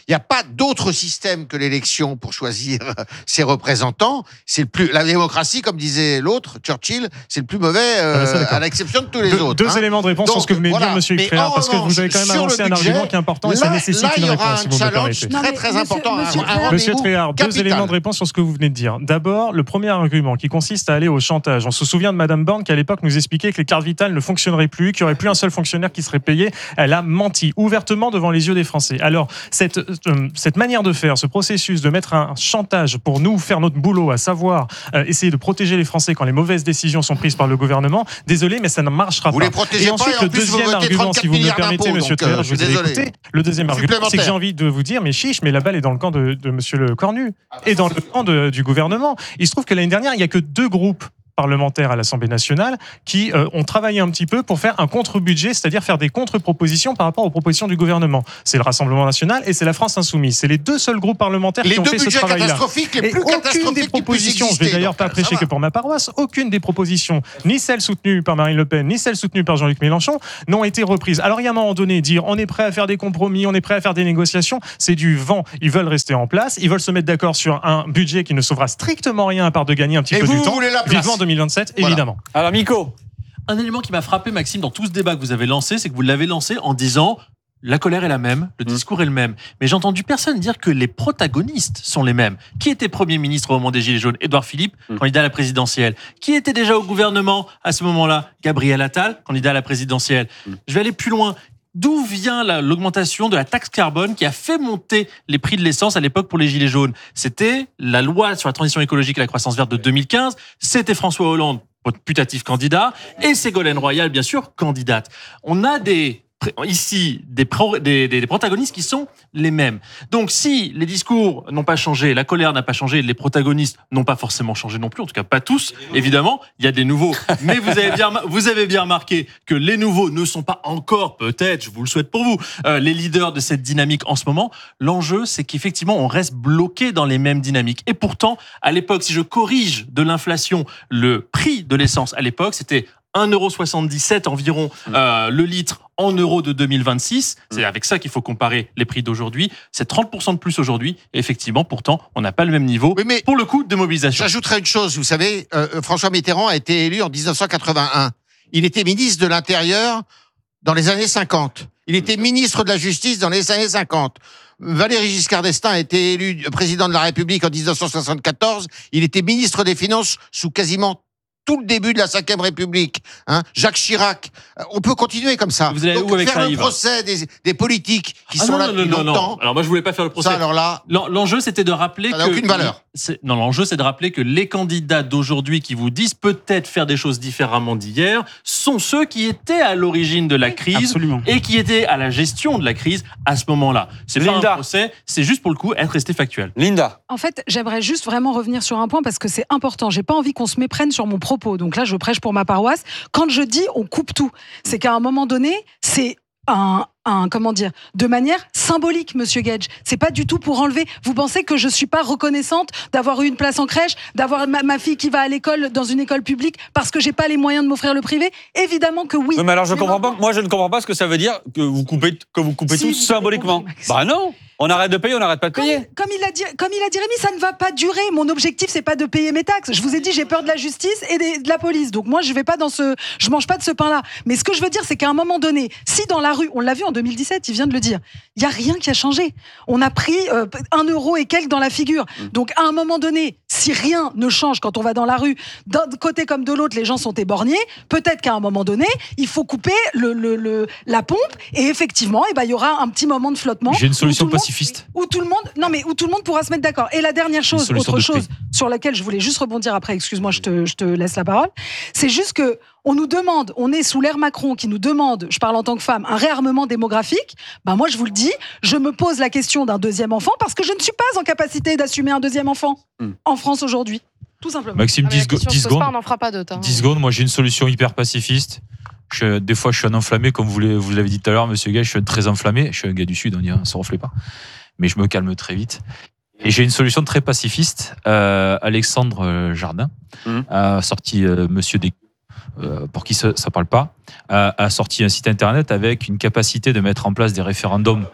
Speaker 10: Il n'y a pas d'autre système que l'élection pour choisir ses représentants. C'est le plus, la démocratie, comme disait l'autre, Churchill, c'est le plus mauvais, euh,
Speaker 20: Ah, ça,
Speaker 10: à l'exception de tous les
Speaker 20: deux,
Speaker 10: autres.
Speaker 20: Deux
Speaker 10: hein.
Speaker 20: éléments de réponse
Speaker 10: Donc,
Speaker 20: sur ce que vous venez de
Speaker 10: voilà.
Speaker 20: dire, monsieur
Speaker 10: Mais
Speaker 20: Icréa,
Speaker 10: en
Speaker 20: parce que
Speaker 10: revanche,
Speaker 20: vous avez quand même
Speaker 10: sur
Speaker 20: avancé
Speaker 10: le
Speaker 20: un
Speaker 10: budget,
Speaker 20: argument qui est important et ça
Speaker 10: là-
Speaker 20: nécessite
Speaker 10: là, il
Speaker 20: une
Speaker 10: y aura
Speaker 20: réponse,
Speaker 10: un
Speaker 20: si vous me le
Speaker 10: challenge
Speaker 20: permettez.
Speaker 10: très, très important, un- un rendez-vous
Speaker 20: Monsieur Tréhard, deux
Speaker 10: capital.
Speaker 20: éléments de réponse sur ce que vous venez de dire. D'abord, le premier argument qui consiste à aller au chantage. On se souvient de Madame Borne qui, à l'époque, nous expliquait que les cartes vitales ne fonctionneraient plus, qu'il n'y aurait plus un seul fonctionnaire qui serait payé. Elle a menti ouvertement devant les yeux des Français. Alors, cette, euh, cette manière de faire, ce processus de mettre un chantage pour nous faire notre boulot, à savoir euh, essayer de protéger les Français quand les mauvaises décisions sont prises par le gouvernement, désolé, mais ça ne marchera
Speaker 10: Vous
Speaker 20: pas.
Speaker 10: les protégez
Speaker 20: et
Speaker 10: pas,
Speaker 20: ensuite,
Speaker 10: et en
Speaker 20: le
Speaker 10: plus, vous
Speaker 20: deuxième
Speaker 10: votez
Speaker 20: argument,
Speaker 10: trente-quatre
Speaker 20: si vous me le
Speaker 10: milliards
Speaker 20: permettez,
Speaker 10: d'impôts,
Speaker 20: monsieur
Speaker 10: donc, euh,
Speaker 20: Tréhard,
Speaker 10: je
Speaker 20: je vous
Speaker 10: suis
Speaker 20: ai
Speaker 10: désolé.
Speaker 20: écouté. Le deuxième argument, c'est que
Speaker 10: Supplémentaire.
Speaker 20: j'ai envie de vous dire, mais chiche, mais la balle est dans le camp de, de monsieur le Cornu et dans le camp de- du gouvernement. Il se trouve que l'année dernière, il n'y a que deux groupes parlementaires à l'Assemblée nationale qui euh, ont travaillé un petit peu pour faire un contre-budget, c'est-à-dire faire des contre-propositions par rapport aux propositions du gouvernement. C'est le Rassemblement national et c'est la France insoumise. C'est les deux seuls groupes parlementaires
Speaker 10: Les
Speaker 20: qui ont
Speaker 10: deux
Speaker 20: fait ce
Speaker 10: budgets
Speaker 20: travail-là.
Speaker 10: catastrophiques, les
Speaker 20: Et
Speaker 10: plus
Speaker 20: aucune
Speaker 10: catastrophiques
Speaker 20: des
Speaker 10: qui puissent
Speaker 20: propositions, je vais
Speaker 10: exister,
Speaker 20: d'ailleurs
Speaker 10: donc,
Speaker 20: pas
Speaker 10: ça
Speaker 20: prêcher
Speaker 10: va.
Speaker 20: que pour ma paroisse, aucune des propositions, ni celles soutenues par Marine Le Pen, ni celles soutenues par Jean-Luc Mélenchon, n'ont été reprises. Alors il y a un moment donné, dire on est prêt à faire des compromis, on est prêt à faire des négociations, c'est du vent. Ils veulent rester en place, ils veulent se mettre d'accord sur un budget qui ne sauvera strictement rien à part de gagner un petit
Speaker 10: Et
Speaker 20: peu
Speaker 10: vous,
Speaker 20: du
Speaker 10: vous
Speaker 20: temps.
Speaker 10: voulez la place.
Speaker 20: Vivement deux mille vingt-sept,
Speaker 10: Voilà.
Speaker 20: évidemment.
Speaker 5: Alors, Miko.
Speaker 21: Un élément qui m'a frappé, Maxime, dans tout ce débat que vous avez lancé, c'est que vous l'avez lancé en disant la colère est la même, le discours est le même. Mais j'ai entendu personne dire que les protagonistes sont les mêmes. Qui était Premier ministre au moment des Gilets jaunes? Édouard Philippe, candidat à la présidentielle. Qui était déjà au gouvernement à ce moment-là? Gabriel Attal, candidat à la présidentielle. Je vais aller plus loin. D'où vient la- l'augmentation de la taxe carbone qui a fait monter les prix de l'essence à l'époque pour les Gilets jaunes? C'était la loi sur la transition écologique et la croissance verte de deux mille quinze. C'était François Hollande, putatif candidat, et Ségolène Royal, bien sûr, candidate. On a des ici des, pro, des, des, des protagonistes qui sont les mêmes. Donc si les discours n'ont pas changé, la colère n'a pas changé, les protagonistes n'ont pas forcément changé non plus, en tout cas pas tous, évidemment, il y a des nouveaux. Mais vous avez bien, vous avez bien remarqué que les nouveaux ne sont pas encore, peut-être, je vous le souhaite pour vous, euh, les leaders de cette dynamique en ce moment. L'enjeu, c'est qu'effectivement, on reste bloqué dans les mêmes dynamiques. Et pourtant, à l'époque, si je corrige de l'inflation, le prix de l'essence à l'époque, c'était un euro soixante-dix-sept environ euh, le litre en euros de deux mille vingt-six. C'est avec ça qu'il faut comparer les prix d'aujourd'hui. C'est trente pour cent de plus aujourd'hui. Et effectivement, pourtant, on n'a pas le même niveau pour le coup de mobilisation.
Speaker 10: J'ajouterais une chose. Vous savez, euh, François Mitterrand a été élu en dix-neuf cent quatre-vingt-un. Il était ministre de l'Intérieur dans les années cinquante. Il était ministre de la Justice dans les années cinquante. Valéry Giscard d'Estaing a été élu président de la République en dix-neuf cent soixante-quatorze. Il était ministre des Finances sous quasiment tout le début de la cinquième République. Hein. Jacques Chirac. On peut continuer comme ça.
Speaker 21: Vous allez
Speaker 10: Donc,
Speaker 21: où avec
Speaker 10: faire
Speaker 21: ça,
Speaker 10: le
Speaker 21: Yves
Speaker 10: procès des, des politiques qui
Speaker 21: Ah
Speaker 10: sont
Speaker 21: non,
Speaker 10: là
Speaker 21: non,
Speaker 10: depuis
Speaker 21: non, non,
Speaker 10: longtemps.
Speaker 21: non. Alors moi, je voulais pas faire le procès.
Speaker 10: Ça, alors là,
Speaker 21: L'en- l'enjeu, c'était de rappeler
Speaker 10: ça
Speaker 21: que
Speaker 10: n'a aucune valeur.
Speaker 21: c'est- non, l'enjeu, c'est de rappeler que les candidats d'aujourd'hui qui vous disent peut-être faire des choses différemment d'hier sont ceux qui étaient à l'origine de la crise
Speaker 17: Absolument.
Speaker 21: et qui étaient à la gestion de la crise à ce moment-là. C'est pas
Speaker 5: Linda.
Speaker 21: un procès, c'est juste pour le coup être resté factuel.
Speaker 5: Linda.
Speaker 16: En fait, j'aimerais juste vraiment revenir sur un point parce que c'est important. J'ai pas envie qu'on se méprenne sur mon propos. Donc là, je prêche pour ma paroisse. Quand je dis on coupe tout, c'est qu'à un moment donné, c'est un, un comment dire, de manière symbolique, Monsieur Gage. C'est pas du tout pour enlever. Vous pensez que je suis pas reconnaissante d'avoir eu une place en crèche, d'avoir ma, ma fille qui va à l'école dans une école publique parce que j'ai pas les moyens de m'offrir le privé? Évidemment que oui.
Speaker 5: Non, mais alors je comprends pas. Moi, je ne comprends pas ce que ça veut dire que vous coupez, que vous coupez
Speaker 16: Si,
Speaker 5: tout
Speaker 16: vous avez
Speaker 5: symboliquement.
Speaker 16: compris, Maxime.
Speaker 5: Bah non. On arrête de payer, on n'arrête pas de payer.
Speaker 16: Comme il a dit, comme il a dit Rémi, ça ne va pas durer. Mon objectif, c'est pas de payer mes taxes. Je vous ai dit, j'ai peur de la justice et des- de la police. Donc moi, je vais pas dans ce, je mange pas de ce pain-là. Mais ce que je veux dire, c'est qu'à un moment donné, si dans la rue, on l'a vu en deux mille dix-sept, il vient de le dire, il y a rien qui a changé. On a pris euh, un euro et quelques dans la figure. Donc à un moment donné, si rien ne change quand on va dans la rue, d'un côté comme de l'autre, les gens sont éborgnés. Peut-être qu'à un moment donné, il faut couper le, le, le- la pompe et effectivement, eh ben, il y aura un petit moment de flottement.
Speaker 13: J'ai une
Speaker 16: où
Speaker 13: solution
Speaker 16: tout le monde-
Speaker 13: pacifiste.
Speaker 16: Où tout le monde, non mais où tout le monde pourra se mettre d'accord. Et la dernière chose,
Speaker 13: solution
Speaker 16: autre
Speaker 13: de
Speaker 16: chose
Speaker 13: prix.
Speaker 16: sur laquelle je voulais juste rebondir après, excuse-moi, je te, je te laisse la parole, c'est juste que on nous demande, on est sous l'ère Macron qui nous demande, je parle en tant que femme, un réarmement démographique. Ben moi je vous le dis, je me pose la question d'un deuxième enfant parce que je ne suis pas en capacité d'assumer un deuxième enfant
Speaker 13: Hmm.
Speaker 16: en France aujourd'hui, tout simplement.
Speaker 13: Maxime,
Speaker 1: Ah, mais la
Speaker 13: dix go-
Speaker 1: question
Speaker 13: dix
Speaker 1: se pose pas,
Speaker 13: secondes.
Speaker 1: on n'en fera pas d'autres. hein.
Speaker 13: dix secondes, moi j'ai une solution hyper pacifiste. Je, des fois, je suis un enflammé, comme vous l'avez, vous l'avez dit tout à l'heure, monsieur Gage, je suis très enflammé. Je suis un gars du Sud, on dirait, ça ne reflète pas. Mais je me calme très vite. Et j'ai une solution très pacifiste. Euh, Alexandre euh, Jardin
Speaker 5: Mmh.
Speaker 13: a sorti euh, Monsieur des euh, pour qui ça ne parle pas, a, a sorti un site internet avec une capacité de mettre en place des référendums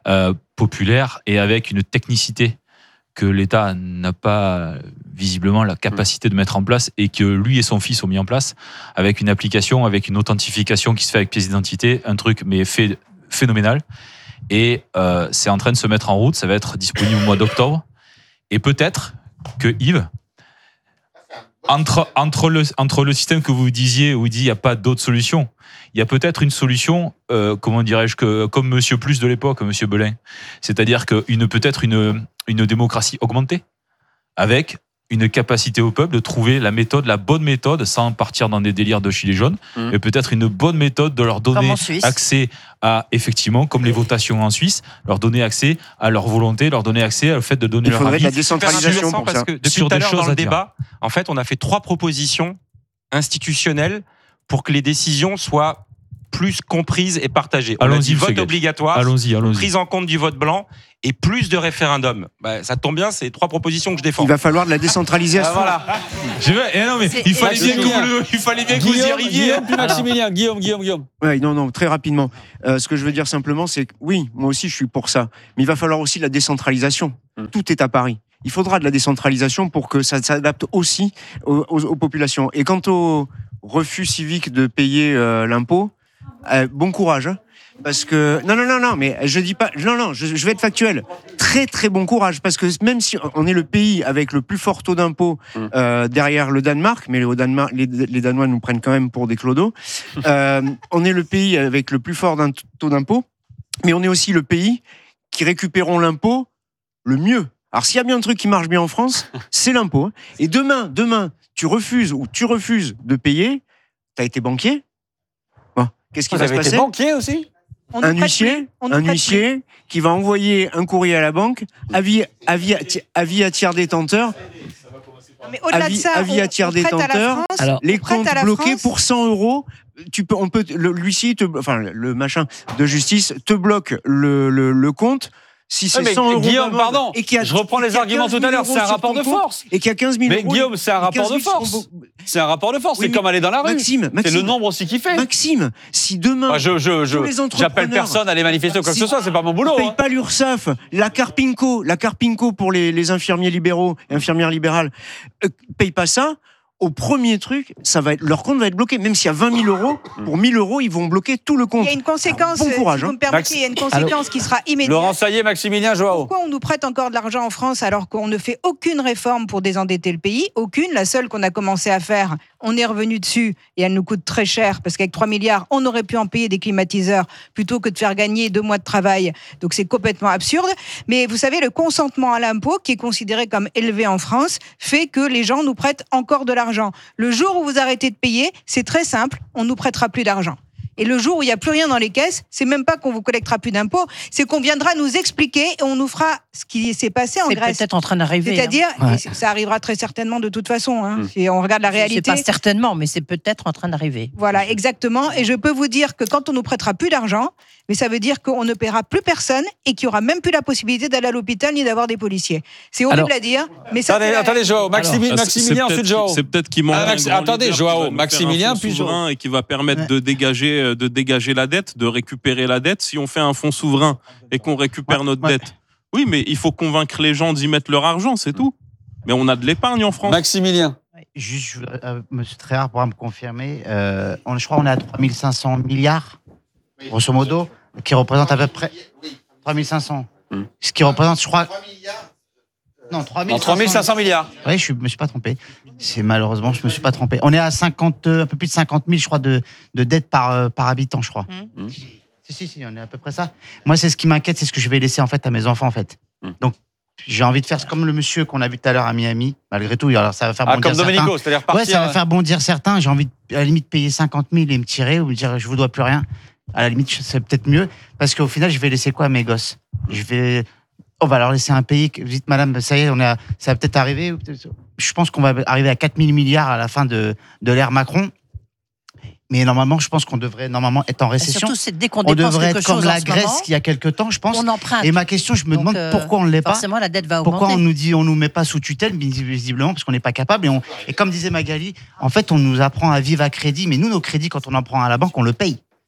Speaker 13: euh, populaire et avec une technicité que l'État n'a pas visiblement la capacité de mettre en place et que lui et son fils ont mis en place avec une application, avec une authentification qui se fait avec pièce d'identité, un truc mais fait phénoménal. Et euh, c'est en train de se mettre en route, ça va être disponible au mois d'octobre. Et peut-être que Yves, entre, entre, le, entre le système que vous disiez où il dit il n'y a pas d'autre solution, il y a peut-être une solution, euh, comment dirais-je, que, comme Monsieur Plus de l'époque, Monsieur Belin. C'est-à-dire que une, peut-être une, une démocratie augmentée, avec une capacité au peuple de trouver la méthode, la bonne méthode, sans partir dans des délires de gilets jaunes, mmh. mais peut-être une bonne méthode de leur donner accès à, effectivement, comme les votations en Suisse, leur donner accès à leur volonté, leur donner accès au fait de donner
Speaker 7: Il
Speaker 13: leur avis.
Speaker 7: Il faudrait de la décentralisation pour parce ça. Que depuis sur tout à l'heure dans le débat, en fait, on a fait trois propositions institutionnelles pour que les décisions soient plus comprises et partagées. On a dit vote obligatoire,
Speaker 13: allons-y, allons-y.
Speaker 7: prise en compte du vote blanc et plus de référendums. Bah, ça tombe bien, c'est trois propositions que je défends.
Speaker 15: Il va falloir de la décentralisation.
Speaker 7: Ah, voilà.
Speaker 13: Je veux, eh non, mais il fallait bien que vous, il fallait bien que vous y arriviez.
Speaker 5: Guillaume, puis Maximilien. Guillaume, Guillaume, Guillaume.
Speaker 15: Ouais, non, non, très rapidement. Euh, ce que je veux dire simplement, c'est que oui, moi aussi, je suis pour ça. Mais il va falloir aussi de la décentralisation. Hum. Tout est à Paris. Il faudra de la décentralisation pour que ça s'adapte aussi aux, aux, aux populations. Et quant au refus civique de payer euh, l'impôt, euh, bon courage. Hein. Parce que non non non non mais je dis pas non non je, je vais être factuel, très très bon courage parce que même si on est le pays avec le plus fort taux d'impôt euh, derrière le Danemark, mais au Danemark les, les Danois nous prennent quand même pour des clodos, euh, on est le pays avec le plus fort taux d'impôt, mais on est aussi le pays qui récupérons l'impôt le mieux. Alors s'il y a bien un truc qui marche bien en France, c'est l'impôt. Et demain demain tu refuses ou tu refuses de payer, t'as été banquier. Bon, qu'est-ce qui
Speaker 5: Vous
Speaker 15: va se
Speaker 5: avez
Speaker 15: passer?
Speaker 5: été banquier aussi?
Speaker 15: On un huissier, un huissier qui va envoyer un courrier à la banque, avis, avis, avis à tiers détenteur.
Speaker 18: Mais au-delà
Speaker 15: avis,
Speaker 18: de ça,
Speaker 15: avis à tiers détenteur, les comptes bloqués France. Pour cent euros. Tu peux, on peut, le, l'huissier, te, enfin le machin de justice te bloque le, le, le compte. Si c'est
Speaker 5: ouais,
Speaker 15: cent euros.
Speaker 5: Guillaume, pardon, et qui a, je reprends les arguments tout à l'heure, c'est un rapport de force.
Speaker 15: Et qui a quinze mille
Speaker 5: mais
Speaker 15: euros.
Speaker 5: Mais Guillaume, c'est un rapport de force. C'est un rapport de force, oui, c'est comme aller dans la rue.
Speaker 15: Maxime, Maxime,
Speaker 5: c'est le nombre aussi qui fait.
Speaker 15: Maxime, si demain.
Speaker 5: Moi, je, je, je, j'appelle personne à aller manifester ou quoi que ce soit, c'est pas mon boulot.
Speaker 15: Ils payent
Speaker 5: hein.
Speaker 15: pas l'URSSAF, la Carpinco, la Carpinco pour les, les infirmiers libéraux et infirmières libérales, euh, payent pas ça. Au premier truc, ça va être, leur compte va être bloqué. Même s'il y a vingt mille euros, pour mille euros, ils vont bloquer tout le compte.
Speaker 18: Il y a une conséquence,
Speaker 15: bon courage,
Speaker 18: si vous me permettez, il y a une conséquence alors, qui sera immédiate.
Speaker 5: Laurent Saillé, Maximilien Joao.
Speaker 18: Pourquoi on nous prête encore de l'argent en France alors qu'on ne fait aucune réforme pour désendetter le pays? Aucune. La seule qu'on a commencé à faire, on est revenu dessus et elle nous coûte très cher parce qu'avec trois milliards, on aurait pu en payer des climatiseurs plutôt que de faire gagner deux mois de travail. Donc c'est complètement absurde. Mais vous savez, le consentement à l'impôt, qui est considéré comme élevé en France, fait que les gens nous prêtent encore de l'argent. Le jour où vous arrêtez de payer, c'est très simple, on ne nous prêtera plus d'argent. Et le jour où il n'y a plus rien dans les caisses, c'est même pas qu'on vous collectera plus d'impôts, c'est qu'on viendra nous expliquer et on nous fera ce qui s'est passé en
Speaker 8: c'est
Speaker 18: Grèce.
Speaker 8: C'est peut-être en train d'arriver.
Speaker 18: C'est-à-dire,
Speaker 8: hein. ouais.
Speaker 18: ça arrivera très certainement de toute façon. Hein. Mmh. Si on regarde la réalité.
Speaker 8: C'est pas certainement, mais c'est peut-être en train d'arriver.
Speaker 18: Voilà, exactement. Et je peux vous dire que quand on nous prêtera plus d'argent, mais ça veut dire qu'on ne paiera plus personne et qu'il n'y aura même plus la possibilité d'aller à l'hôpital ni d'avoir des policiers. C'est horrible
Speaker 13: Alors,
Speaker 18: à dire, mais ça.
Speaker 5: Attendez, attendez, Joao, Maximi,
Speaker 12: Alors,
Speaker 5: Maximilien, ensuite Joao.
Speaker 12: C'est peut-être qu'il manque.
Speaker 5: Ah, Max, attendez, Joao, Maximilien, puis
Speaker 12: souverain et qui va permettre ouais. de dégager, de dégager la dette, de récupérer la dette. Si on fait un fonds souverain et qu'on récupère ouais, notre ouais. dette, oui, mais il faut convaincre les gens d'y mettre leur argent, c'est tout. Mais on a de l'épargne en France.
Speaker 5: Maximilien.
Speaker 9: Juste, euh, Monsieur Tréhard pourra me confirmer. Euh, on, je crois qu'on est à trois mille cinq cents milliards, grosso modo, qui représente à peu près trois mille cinq cents. Mmh. Ce qui représente, je crois. Non, trois mille cinq cents milliards. Oui, je ne me suis pas trompé. C'est malheureusement, je ne me suis pas trompé. On est à cinquante, un peu plus de cinquante mille, je crois, de, de dettes par, par habitant, je crois. Mmh. Si, si, si, on est à peu près ça. Moi, c'est ce qui m'inquiète, c'est ce que je vais laisser en fait à mes enfants, en fait. Mmh. Donc, j'ai envie de faire comme le monsieur qu'on a vu tout à l'heure à Miami. Malgré tout, alors ça va faire
Speaker 5: ah,
Speaker 9: bondir
Speaker 5: comme Domenico,
Speaker 9: certains.
Speaker 5: C'est-à-dire partir.
Speaker 9: Ouais, ça va faire bondir certains. J'ai envie, de, à la limite, payer cinquante mille et me tirer ou me dire je vous dois plus rien. À la limite, c'est peut-être mieux parce qu'au final, je vais laisser quoi à mes gosses? Je vais, on va leur laisser un pays. Vite, madame, ça y est, on est à, ça va peut-être arriver. Je pense qu'on va arriver à quatre mille milliards à la fin de, de l'ère Macron. Mais normalement, je pense qu'on devrait normalement être en récession.
Speaker 8: Surtout, c'est dès qu'on
Speaker 9: on
Speaker 8: dépense
Speaker 9: devrait
Speaker 8: quelque
Speaker 9: être comme
Speaker 8: chose
Speaker 9: la
Speaker 8: en ce
Speaker 9: Grèce
Speaker 8: moment,
Speaker 9: il y a quelques temps, je pense.
Speaker 8: On emprunte.
Speaker 9: Et ma question, je me
Speaker 8: Donc,
Speaker 9: demande
Speaker 8: euh,
Speaker 9: pourquoi on ne l'est pas.
Speaker 8: Forcément, la dette va augmenter.
Speaker 9: Pourquoi on nous dit, on nous met pas sous tutelle, visiblement, parce qu'on n'est pas capable. Et, on, et comme disait Magali, en fait, on nous apprend à vivre à crédit. Mais nous, nos crédits, quand on en prend à la banque, on le paye.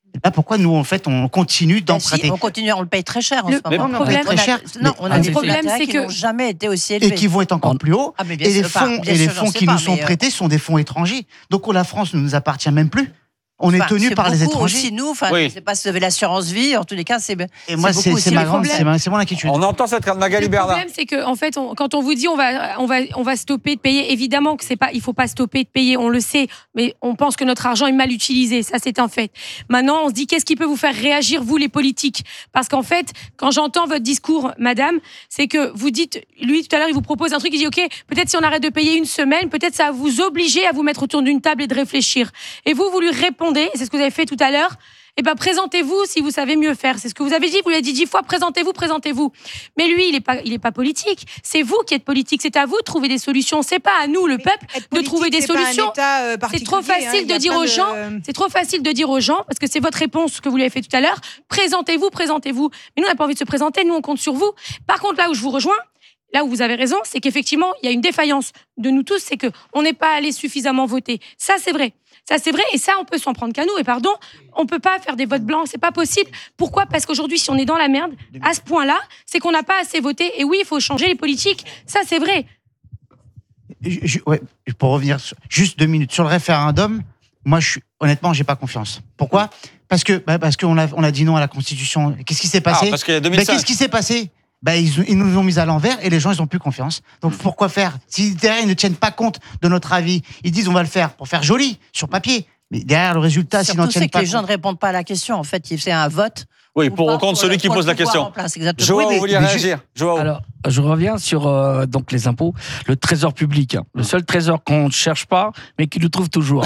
Speaker 9: Là, pourquoi nous, en fait, on continue d'emprunter
Speaker 8: Si, on continue, on le paye très cher en
Speaker 11: Le-
Speaker 8: ce moment.
Speaker 11: le
Speaker 8: On
Speaker 11: problème-
Speaker 8: paye très cher.
Speaker 9: Mais-
Speaker 8: Non, on a
Speaker 9: Le
Speaker 8: des
Speaker 11: problème,
Speaker 8: intérêts
Speaker 11: c'est
Speaker 8: qui
Speaker 11: que-
Speaker 8: n'ont jamais été aussi élevés.
Speaker 9: Et qui vont être encore plus hauts.
Speaker 8: Ah, mais bien
Speaker 9: et les
Speaker 8: sûr, enfin,
Speaker 9: fonds,
Speaker 8: bien
Speaker 9: et les
Speaker 8: sûr, j'en
Speaker 9: fonds
Speaker 8: sais
Speaker 9: qui
Speaker 8: pas,
Speaker 9: nous sont
Speaker 8: mais, euh,
Speaker 9: prêtés sont des fonds étrangers. Donc la France ne nous appartient même plus. On est
Speaker 8: Enfin,
Speaker 9: tenu
Speaker 8: c'est
Speaker 9: par les
Speaker 8: beaucoup
Speaker 9: étrangers.
Speaker 8: Aussi nous, enfin,
Speaker 5: Oui.
Speaker 8: je sais pas si vous avez l'assurance vie. En tous les cas, c'est.
Speaker 9: Et moi, c'est
Speaker 8: beaucoup
Speaker 9: c'est
Speaker 8: aussi
Speaker 9: ma
Speaker 8: les
Speaker 9: grande,
Speaker 8: problèmes.
Speaker 9: c'est ma- c'est mon inquiétude.
Speaker 5: On entend cette carte Magali
Speaker 11: Le
Speaker 5: Bernard.
Speaker 11: problème, c'est que en fait, on- quand on vous dit on va, on va, on va stopper de payer, évidemment que c'est pas, il faut pas stopper de payer, on le sait, mais on pense que notre argent est mal utilisé, ça c'est un fait. Maintenant, on se dit qu'est-ce qui peut vous faire réagir vous les politiques, parce qu'en fait, quand j'entends votre discours, Madame, c'est que vous dites, lui tout à l'heure, il vous propose un truc, il dit ok, peut-être si on arrête de payer une semaine, peut-être ça va vous obliger à vous mettre autour d'une table et de réfléchir. Et vous, vous lui répondez, c'est ce que vous avez fait tout à l'heure. Eh ben, présentez-vous si vous savez mieux faire. C'est ce que vous avez dit. Vous l'avez dit dix fois. Présentez-vous, présentez-vous. Mais lui, il est pas, il est pas politique. C'est vous qui êtes politique. C'est à vous de trouver des solutions. C'est pas à nous, le peuple, de trouver des
Speaker 18: c'est pas un
Speaker 11: solutions.
Speaker 18: État, euh,
Speaker 11: C'est trop
Speaker 18: particulier, hein.
Speaker 11: facile
Speaker 18: Il y a
Speaker 11: de dire
Speaker 18: plein
Speaker 11: aux
Speaker 18: de-
Speaker 11: gens. C'est trop facile de dire aux gens parce que c'est votre réponse que vous lui avez fait tout à l'heure. Présentez-vous, présentez-vous. Mais nous, on n'a pas envie de se présenter. Nous, on compte sur vous. Par contre, là où je vous rejoins. Là où vous avez raison, c'est qu'effectivement, il y a une défaillance de nous tous, c'est qu'on n'est pas allé suffisamment voter. Ça, c'est vrai. Ça, c'est vrai. Et ça, on peut s'en prendre qu'à nous. Et pardon, on peut pas faire des votes blancs. C'est pas possible. Pourquoi? Parce qu'aujourd'hui, si on est dans la merde, à ce point-là, c'est qu'on n'a pas assez voté. Et oui, il faut changer les politiques. Ça, c'est vrai.
Speaker 9: Je- je- ouais, pour revenir sur- juste deux minutes sur le référendum, moi, je suis, honnêtement, j'ai pas confiance. Pourquoi? Parce que bah, parce qu'on a on a dit non à la Constitution. Qu'est-ce qui s'est passé?
Speaker 5: Ah, parce qu'il y a deux
Speaker 9: Bah,
Speaker 5: mille cinq.
Speaker 9: Qu'est-ce qui s'est passé? Bah, ils, ils nous ont mis à l'envers et les gens ils ont plus confiance. Donc pourquoi faire? Si derrière ils ne tiennent pas compte de notre avis, ils disent on va le faire pour faire joli sur papier, mais derrière le résultat, s'ils n'en
Speaker 8: Surtout, c'est
Speaker 9: tiennent
Speaker 8: que
Speaker 9: pas
Speaker 8: les gens ne
Speaker 9: compte.
Speaker 8: répondent pas à la question. En fait, c'est un vote.
Speaker 5: Oui,
Speaker 8: ou
Speaker 5: pour
Speaker 8: pas
Speaker 5: ou contre celui
Speaker 8: le-
Speaker 5: qui
Speaker 8: pour
Speaker 5: pose
Speaker 8: le
Speaker 5: la
Speaker 8: pouvoir
Speaker 5: question.
Speaker 8: en place, exactement.
Speaker 5: Joao,
Speaker 8: Oui, mais-
Speaker 5: vous vouliez
Speaker 8: mais
Speaker 5: réagir? Joao.
Speaker 3: Alors, je reviens sur euh, donc les impôts. Le trésor public, hein. le seul trésor qu'on ne cherche pas, mais qui nous trouve toujours.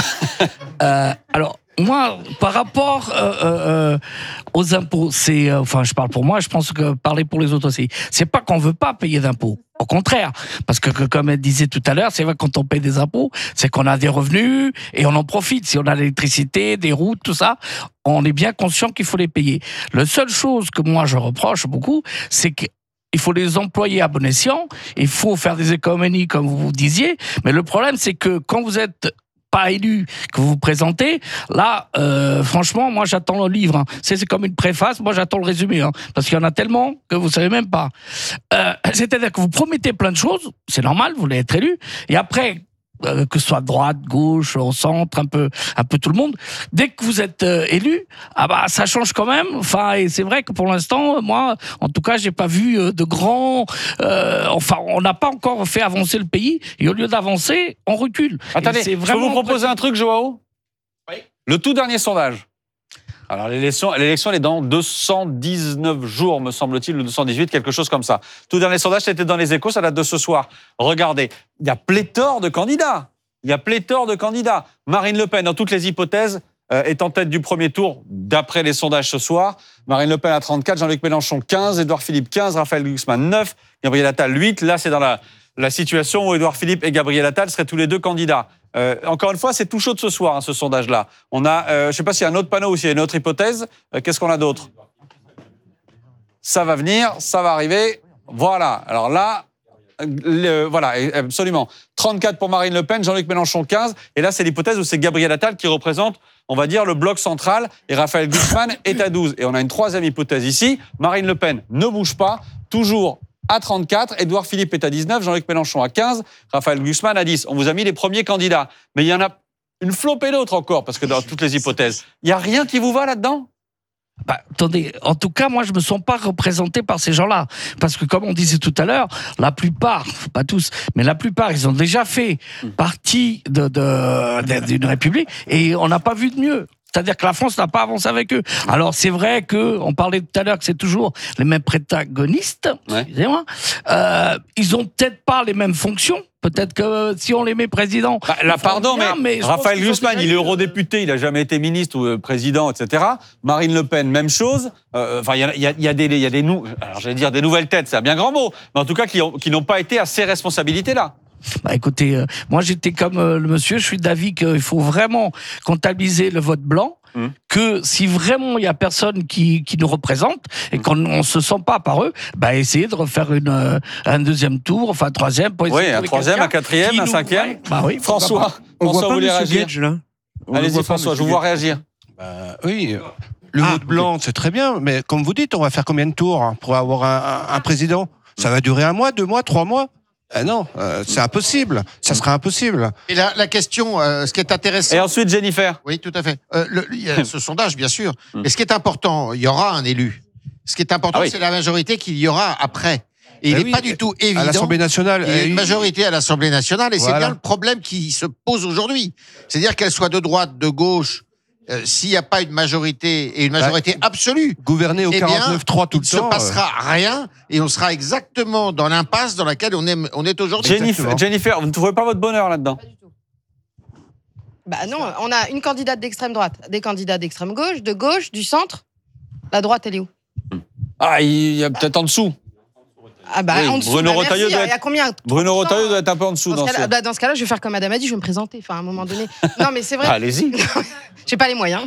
Speaker 3: euh, alors, moi, par rapport euh, euh, aux impôts, c'est, euh, enfin, je parle pour moi, je pense que parler pour les autres aussi. C'est pas qu'on veut pas payer d'impôts. Au contraire, parce que, que comme elle disait tout à l'heure, c'est vrai que quand on paye des impôts, c'est qu'on a des revenus et on en profite. Si on a l'électricité, des routes, tout ça, on est bien conscient qu'il faut les payer. La seule chose que moi je reproche beaucoup, c'est que il faut les employer à bon escient, il faut faire des économies comme vous disiez, mais le problème c'est que quand vous êtes pas élu, que vous vous présentez, là, euh, franchement, moi j'attends le livre. Hein. C'est, c'est comme une préface, moi j'attends le résumé, hein, parce qu'il y en a tellement que vous savez même pas. Euh, c'est-à-dire que vous promettez plein de choses, c'est normal, vous voulez être élu, et après, euh, que ce soit droite, gauche, au centre, un peu, un peu tout le monde. Dès que vous êtes euh, élu, ah bah ça change quand même. Enfin, et c'est vrai que pour l'instant, moi, en tout cas, j'ai pas vu euh, de grands. Euh, enfin, on n'a pas encore fait avancer le pays. Et au lieu d'avancer, on recule.
Speaker 5: Attendez,
Speaker 3: Et c'est
Speaker 5: je peux
Speaker 3: vraiment
Speaker 5: vous proposer un truc, Joao? Oui. Le tout dernier sondage. Alors, l'élection, l'élection, elle est dans deux cent dix-neuf jours, me semble-t-il, ou deux cent dix-huit, quelque chose comme ça. Tout dernier sondage, c'était dans les Échos, ça date de ce soir. Regardez, il y a pléthore de candidats. Il y a pléthore de candidats. Marine Le Pen, dans toutes les hypothèses, euh, est en tête du premier tour, d'après les sondages ce soir. Marine Le Pen à trente-quatre, Jean-Luc Mélenchon quinze, Édouard Philippe quinze, Raphaël Glucksmann neuf, Gabriel Attal huit. Là, c'est dans la, la situation où Édouard Philippe et Gabriel Attal seraient tous les deux candidats. Euh, encore une fois, c'est tout chaud de ce soir, hein, ce sondage-là. On a, euh, je ne sais pas s'il y a un autre panneau ou s'il y a une autre hypothèse. Euh, qu'est-ce qu'on a d'autre? Ça va venir, ça va arriver. Voilà. Alors là, le, voilà, absolument. trente-quatre pour Marine Le Pen, Jean-Luc Mélenchon quinze. Et là, c'est l'hypothèse où c'est Gabriel Attal qui représente, on va dire, le bloc central. Et Raphaël Glucksmann est à douze. Et on a une troisième hypothèse ici. Marine Le Pen ne bouge pas, toujours à trente-quatre, Édouard Philippe est à dix-neuf, Jean-Luc Mélenchon à quinze, Raphaël Glucksmann à dix. On vous a mis les premiers candidats. Mais il y en a une flopée d'autres encore, parce que dans toutes les hypothèses, il n'y a rien qui vous va là-dedans?
Speaker 3: Bah, attendez, en tout cas, moi, je me sens pas représenté par ces gens-là. Parce que, comme on disait tout à l'heure, la plupart, pas tous, mais la plupart, ils ont déjà fait partie de, de, de- d'une république et on n'a pas vu de mieux. C'est-à-dire que la France n'a pas avancé avec eux. Alors, c'est vrai que, on parlait tout à l'heure que c'est toujours les mêmes protagonistes. Excusez-moi. Euh, ils ont peut-être pas les mêmes fonctions. Peut-être que euh, si on les met président.
Speaker 5: Bah, là, pardon,
Speaker 3: bien,
Speaker 5: mais,
Speaker 3: je pense
Speaker 5: Raphaël
Speaker 3: qu'ils ont
Speaker 5: Glucksmann,
Speaker 3: déjà
Speaker 5: il est
Speaker 3: eu-
Speaker 5: eurodéputé, il n'a jamais été ministre ou euh, président, et cetera. Marine Le Pen, même chose. Euh, Enfin, il y a, il y a- il y a des, il y a des, nou- alors j'allais dire des nouvelles têtes, c'est un bien grand mot, mais en tout cas qui, ont- qui n'ont pas été à ces responsabilités-là.
Speaker 3: Bah écoutez, euh, moi j'étais comme euh, le monsieur, je suis d'avis qu'il faut vraiment comptabiliser le vote blanc, mmh. que si vraiment il y a personne qui, qui nous représente et qu'on ne se sent pas par eux, bah essayer de refaire une, euh, un deuxième tour, enfin un troisième. Pour essayer
Speaker 5: Oui,
Speaker 3: de
Speaker 5: un
Speaker 3: trouver
Speaker 5: troisième,
Speaker 3: quelqu'un
Speaker 5: un quatrième,
Speaker 3: qui
Speaker 5: un
Speaker 3: nous-
Speaker 5: cinquième.
Speaker 3: Ouais, bah oui,
Speaker 5: François,
Speaker 3: pourquoi pas.
Speaker 15: On
Speaker 5: François,
Speaker 15: voit pas
Speaker 5: vous voulez
Speaker 15: Monsieur
Speaker 5: réagir?
Speaker 15: Gage, là On le
Speaker 5: Allez-y
Speaker 15: voit pas,
Speaker 5: François, je
Speaker 15: Monsieur
Speaker 5: vous vois
Speaker 15: Gage.
Speaker 5: réagir.
Speaker 4: Euh, oui, le vote blanc, c'est très bien, mais comme vous dites, on va faire combien de tours hein, pour avoir un, un, un président? Ça va durer un mois, deux mois, trois mois? Ah non, euh, c'est impossible. Ça sera impossible.
Speaker 10: Et la, la question, euh, ce qui est intéressant...
Speaker 5: Et ensuite, Jennifer.
Speaker 10: Oui, tout à fait. Euh, le, il y a ce sondage, bien sûr. Mais ce qui est important, il y aura un élu. Ce qui est important, ah oui. c'est la majorité qu'il y aura après. Et il n'est oui, pas du tout évident.
Speaker 4: À l'Assemblée nationale.
Speaker 10: Il y a une majorité à l'Assemblée nationale et
Speaker 4: voilà.
Speaker 10: c'est bien le problème qui se pose aujourd'hui. C'est-à-dire qu'elle soit de droite, de gauche, euh, s'il n'y a pas une majorité et une majorité bah, absolue.
Speaker 4: Gouverner au
Speaker 10: eh
Speaker 4: quarante-neuf trois tout le
Speaker 10: temps. Il ne se passera euh... rien et on sera exactement dans l'impasse dans laquelle on est, on est aujourd'hui.
Speaker 5: Jennifer, Jennifer, vous ne trouvez pas votre bonheur là-dedans?
Speaker 22: Bah non, on a une candidate d'extrême droite, des candidats d'extrême gauche, de gauche, du centre. La droite, elle est où?
Speaker 5: Ah, il y a peut-être en dessous.
Speaker 22: Ah bah
Speaker 5: oui,
Speaker 22: en dessous,
Speaker 5: Bruno
Speaker 22: bah
Speaker 5: Retailleau
Speaker 22: merci,
Speaker 5: doit
Speaker 22: il y a
Speaker 5: être,
Speaker 22: combien
Speaker 5: Bruno Retailleau doit être un peu en dessous.
Speaker 22: Dans,
Speaker 5: Dans
Speaker 22: ce
Speaker 5: ce
Speaker 22: cas-là, bah, dans ce cas-là, je vais faire comme Madame a dit, je vais me présenter. Enfin, à un moment donné. Non, mais c'est vrai.
Speaker 5: Allez-y.
Speaker 22: J'ai pas les moyens.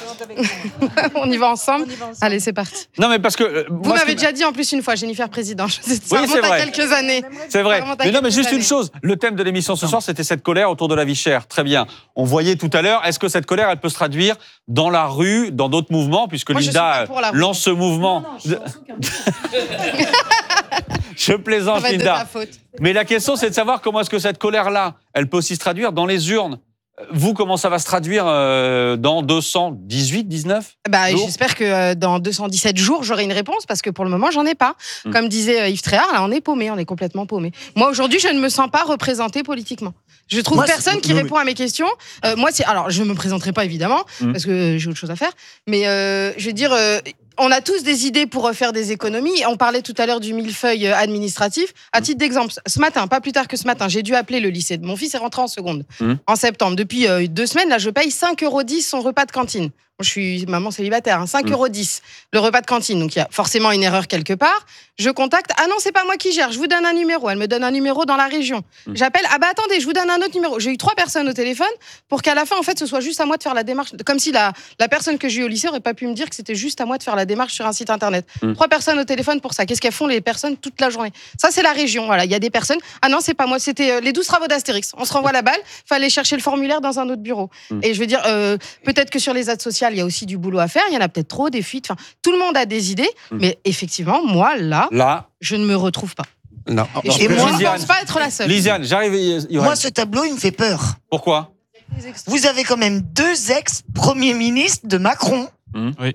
Speaker 22: On y va ensemble. Allez, c'est parti.
Speaker 5: Non, mais parce que euh,
Speaker 22: vous
Speaker 5: moi,
Speaker 22: m'avez
Speaker 5: que...
Speaker 22: déjà dit en plus une fois, Jennifer président. Ça
Speaker 5: oui,
Speaker 22: remonte
Speaker 5: c'est vrai.
Speaker 22: à quelques années.
Speaker 5: C'est vrai. Mais non, mais juste
Speaker 22: années.
Speaker 5: une chose. Le thème de l'émission ce soir, c'était cette colère autour de la vie chère. Très bien. On voyait tout à l'heure. Est-ce que cette colère, elle peut se traduire dans la rue, dans d'autres mouvements, puisque
Speaker 22: moi,
Speaker 5: Linda lance ce mouvement. Non, non, je, je plaisante, Linda. Mais la question, c'est de savoir comment est-ce que cette colère-là, elle peut aussi se traduire dans les urnes. Vous, comment ça va se traduire euh, dans deux cent dix-huit, dix-neuf
Speaker 22: bah, j'espère que euh, dans deux cent dix-sept jours, j'aurai une réponse, parce que pour le moment, j'en ai pas. Mmh. Comme disait euh, Yves Tréhard, là, on est paumé, on est complètement paumé. Moi, aujourd'hui, je ne me sens pas représentée politiquement. Je trouve moi, personne qui répond à mes questions. Euh, moi, c'est alors, je ne me présenterai pas, évidemment, mmh. parce que j'ai autre chose à faire. Mais euh, je veux dire... Euh, on a tous des idées pour refaire des économies. On parlait tout à l'heure du millefeuille administratif. À titre d'exemple, ce matin, pas plus tard que ce matin, j'ai dû appeler le lycée de mon fils et rentrer en seconde. Mmh. En septembre, depuis euh, deux semaines, là, je paye cinq euros dix son repas de cantine. Moi, je suis maman célibataire, hein, cinq euros dix le repas de cantine. Donc, il y a forcément une erreur quelque part. Je contacte. Ah non, c'est pas moi qui gère. Je vous donne un numéro. Elle me donne un numéro dans la région. Mmh. J'appelle. Ah bah attendez, je vous donne un autre numéro. J'ai eu trois personnes au téléphone pour qu'à la fin, en fait, ce soit juste à moi de faire la démarche. Comme si la, la personne que j'ai eu au lycée aurait pas pu me dire que c'était juste à moi de faire la démarche sur un site internet. Mmh. Trois personnes au téléphone pour ça. Qu'est-ce qu'elles font les personnes toute la journée? Ça, c'est la région. Voilà, il y a des personnes. Ah non, c'est pas moi. C'était euh, les douze travaux d'Astérix. On se renvoie la balle. Fallait chercher le formulaire dans un autre bureau. Mmh. Et je veux dire, euh, peut-être que sur les aides sociales, il y a aussi du boulot à faire. Il y en a peut-être trop, des fuites. Enfin, tout le monde a des idées. Mmh. Mais effectivement, moi, là,
Speaker 5: là,
Speaker 22: je ne me retrouve pas.
Speaker 4: Non.
Speaker 22: Et, et moi, je ne pense pas être la seule.
Speaker 5: Lisiane, j'arrive.
Speaker 6: Moi, ce tableau, il me fait peur.
Speaker 5: Pourquoi?
Speaker 6: Vous avez quand même deux ex-premiers ministres de Macron.
Speaker 17: Mmh. Oui.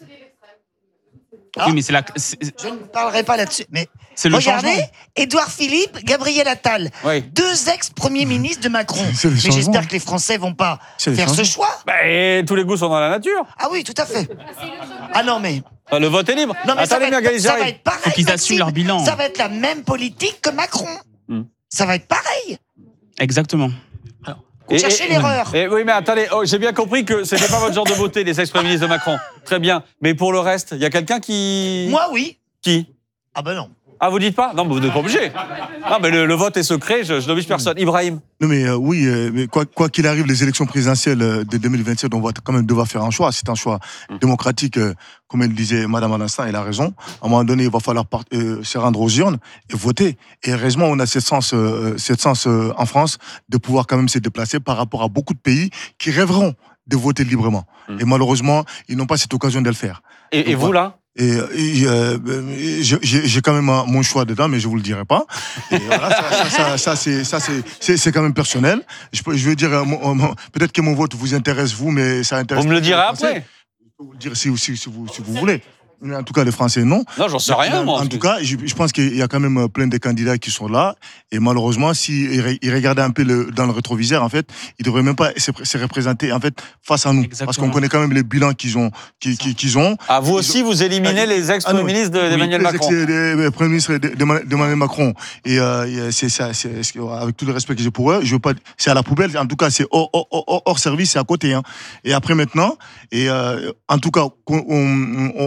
Speaker 6: Ah,
Speaker 17: oui, mais c'est la.
Speaker 6: Je ne parlerai pas là-dessus. Mais
Speaker 17: le
Speaker 6: regardez, Édouard Philippe, Gabriel Attal, oui. deux ex-premiers ministres de Macron. Mais j'espère que les Français vont pas faire ce choix.
Speaker 5: Bah, et tous les goûts sont dans la nature.
Speaker 6: Ah oui, tout à fait. Ah non, mais.
Speaker 5: Le vote est libre.
Speaker 6: Non, mais
Speaker 5: Attendez,
Speaker 6: ça, va être,
Speaker 5: bien,
Speaker 6: ça va être pareil.
Speaker 17: Faut qu'ils assument leur bilan.
Speaker 6: Ça va être la même politique que Macron. Hmm. Ça va être pareil.
Speaker 17: Exactement.
Speaker 6: Et, cherchez l'erreur.
Speaker 5: Et, oui, mais attendez, oh, j'ai bien compris que c'était pas votre genre de voter, les ex-premiers ministres de Macron. Très bien. Mais pour le reste, il y a quelqu'un qui...
Speaker 6: Moi, oui.
Speaker 5: Qui?
Speaker 6: Ah ben non.
Speaker 5: Ah, vous dites pas? Non, mais vous n'êtes pas obligé. Non, mais le, le vote est secret, je, je n'oblige personne. Ibrahim?
Speaker 23: Non, mais euh, oui, euh, mais quoi, quoi qu'il arrive, les élections présidentielles de deux mille vingt-sept, on va quand même devoir faire un choix. C'est un choix mmh. démocratique, euh, comme elle disait Madame à l'instant, elle a raison. À un moment donné, il va falloir part, euh, se rendre aux urnes et voter. Et heureusement, on a cette chance, euh, cette chance euh, en France de pouvoir quand même se déplacer par rapport à beaucoup de pays qui rêveront de voter librement. Mmh. Et malheureusement, ils n'ont pas cette occasion de le faire.
Speaker 5: Et, Donc, et vous, là?
Speaker 23: Et, et euh, j'ai, j'ai quand même mon choix dedans, mais je vous le dirai pas. Et voilà, ça, ça, ça, ça, c'est, ça c'est, c'est, c'est quand même personnel. Je, je veux dire, peut-être que mon vote vous intéresse vous, mais ça intéresse.
Speaker 5: Vous me le direz après.
Speaker 23: Je peux vous le dire si, si, si, vous, si vous voulez. En tout cas, les Français, non.
Speaker 5: Non, j'en sais rien, moi.
Speaker 23: En tout cas, je, je pense qu'il y a quand même plein de candidats qui sont là. Et malheureusement, s'ils ils regardaient un peu le, dans le rétroviseur, en fait, ils ne devraient même pas se, se représenter en fait, face à nous. Exactement. Parce qu'on connaît quand même les bilans qu'ils ont. Qu'ils, qu'ils ont.
Speaker 5: Ah, vous aussi,
Speaker 23: ont,
Speaker 5: vous éliminez ah, les ex-premiers ministres
Speaker 23: oui,
Speaker 5: d'Emmanuel Macron.
Speaker 23: Les, les premiers ministres d'Emmanuel Macron. Et euh, c'est ça, c'est, avec tout le respect que j'ai pour eux, je veux pas, c'est à la poubelle. En tout cas, c'est hors, hors, hors, hors service, c'est à côté. Hein. Et après, maintenant, et euh, en tout cas, on, on, on,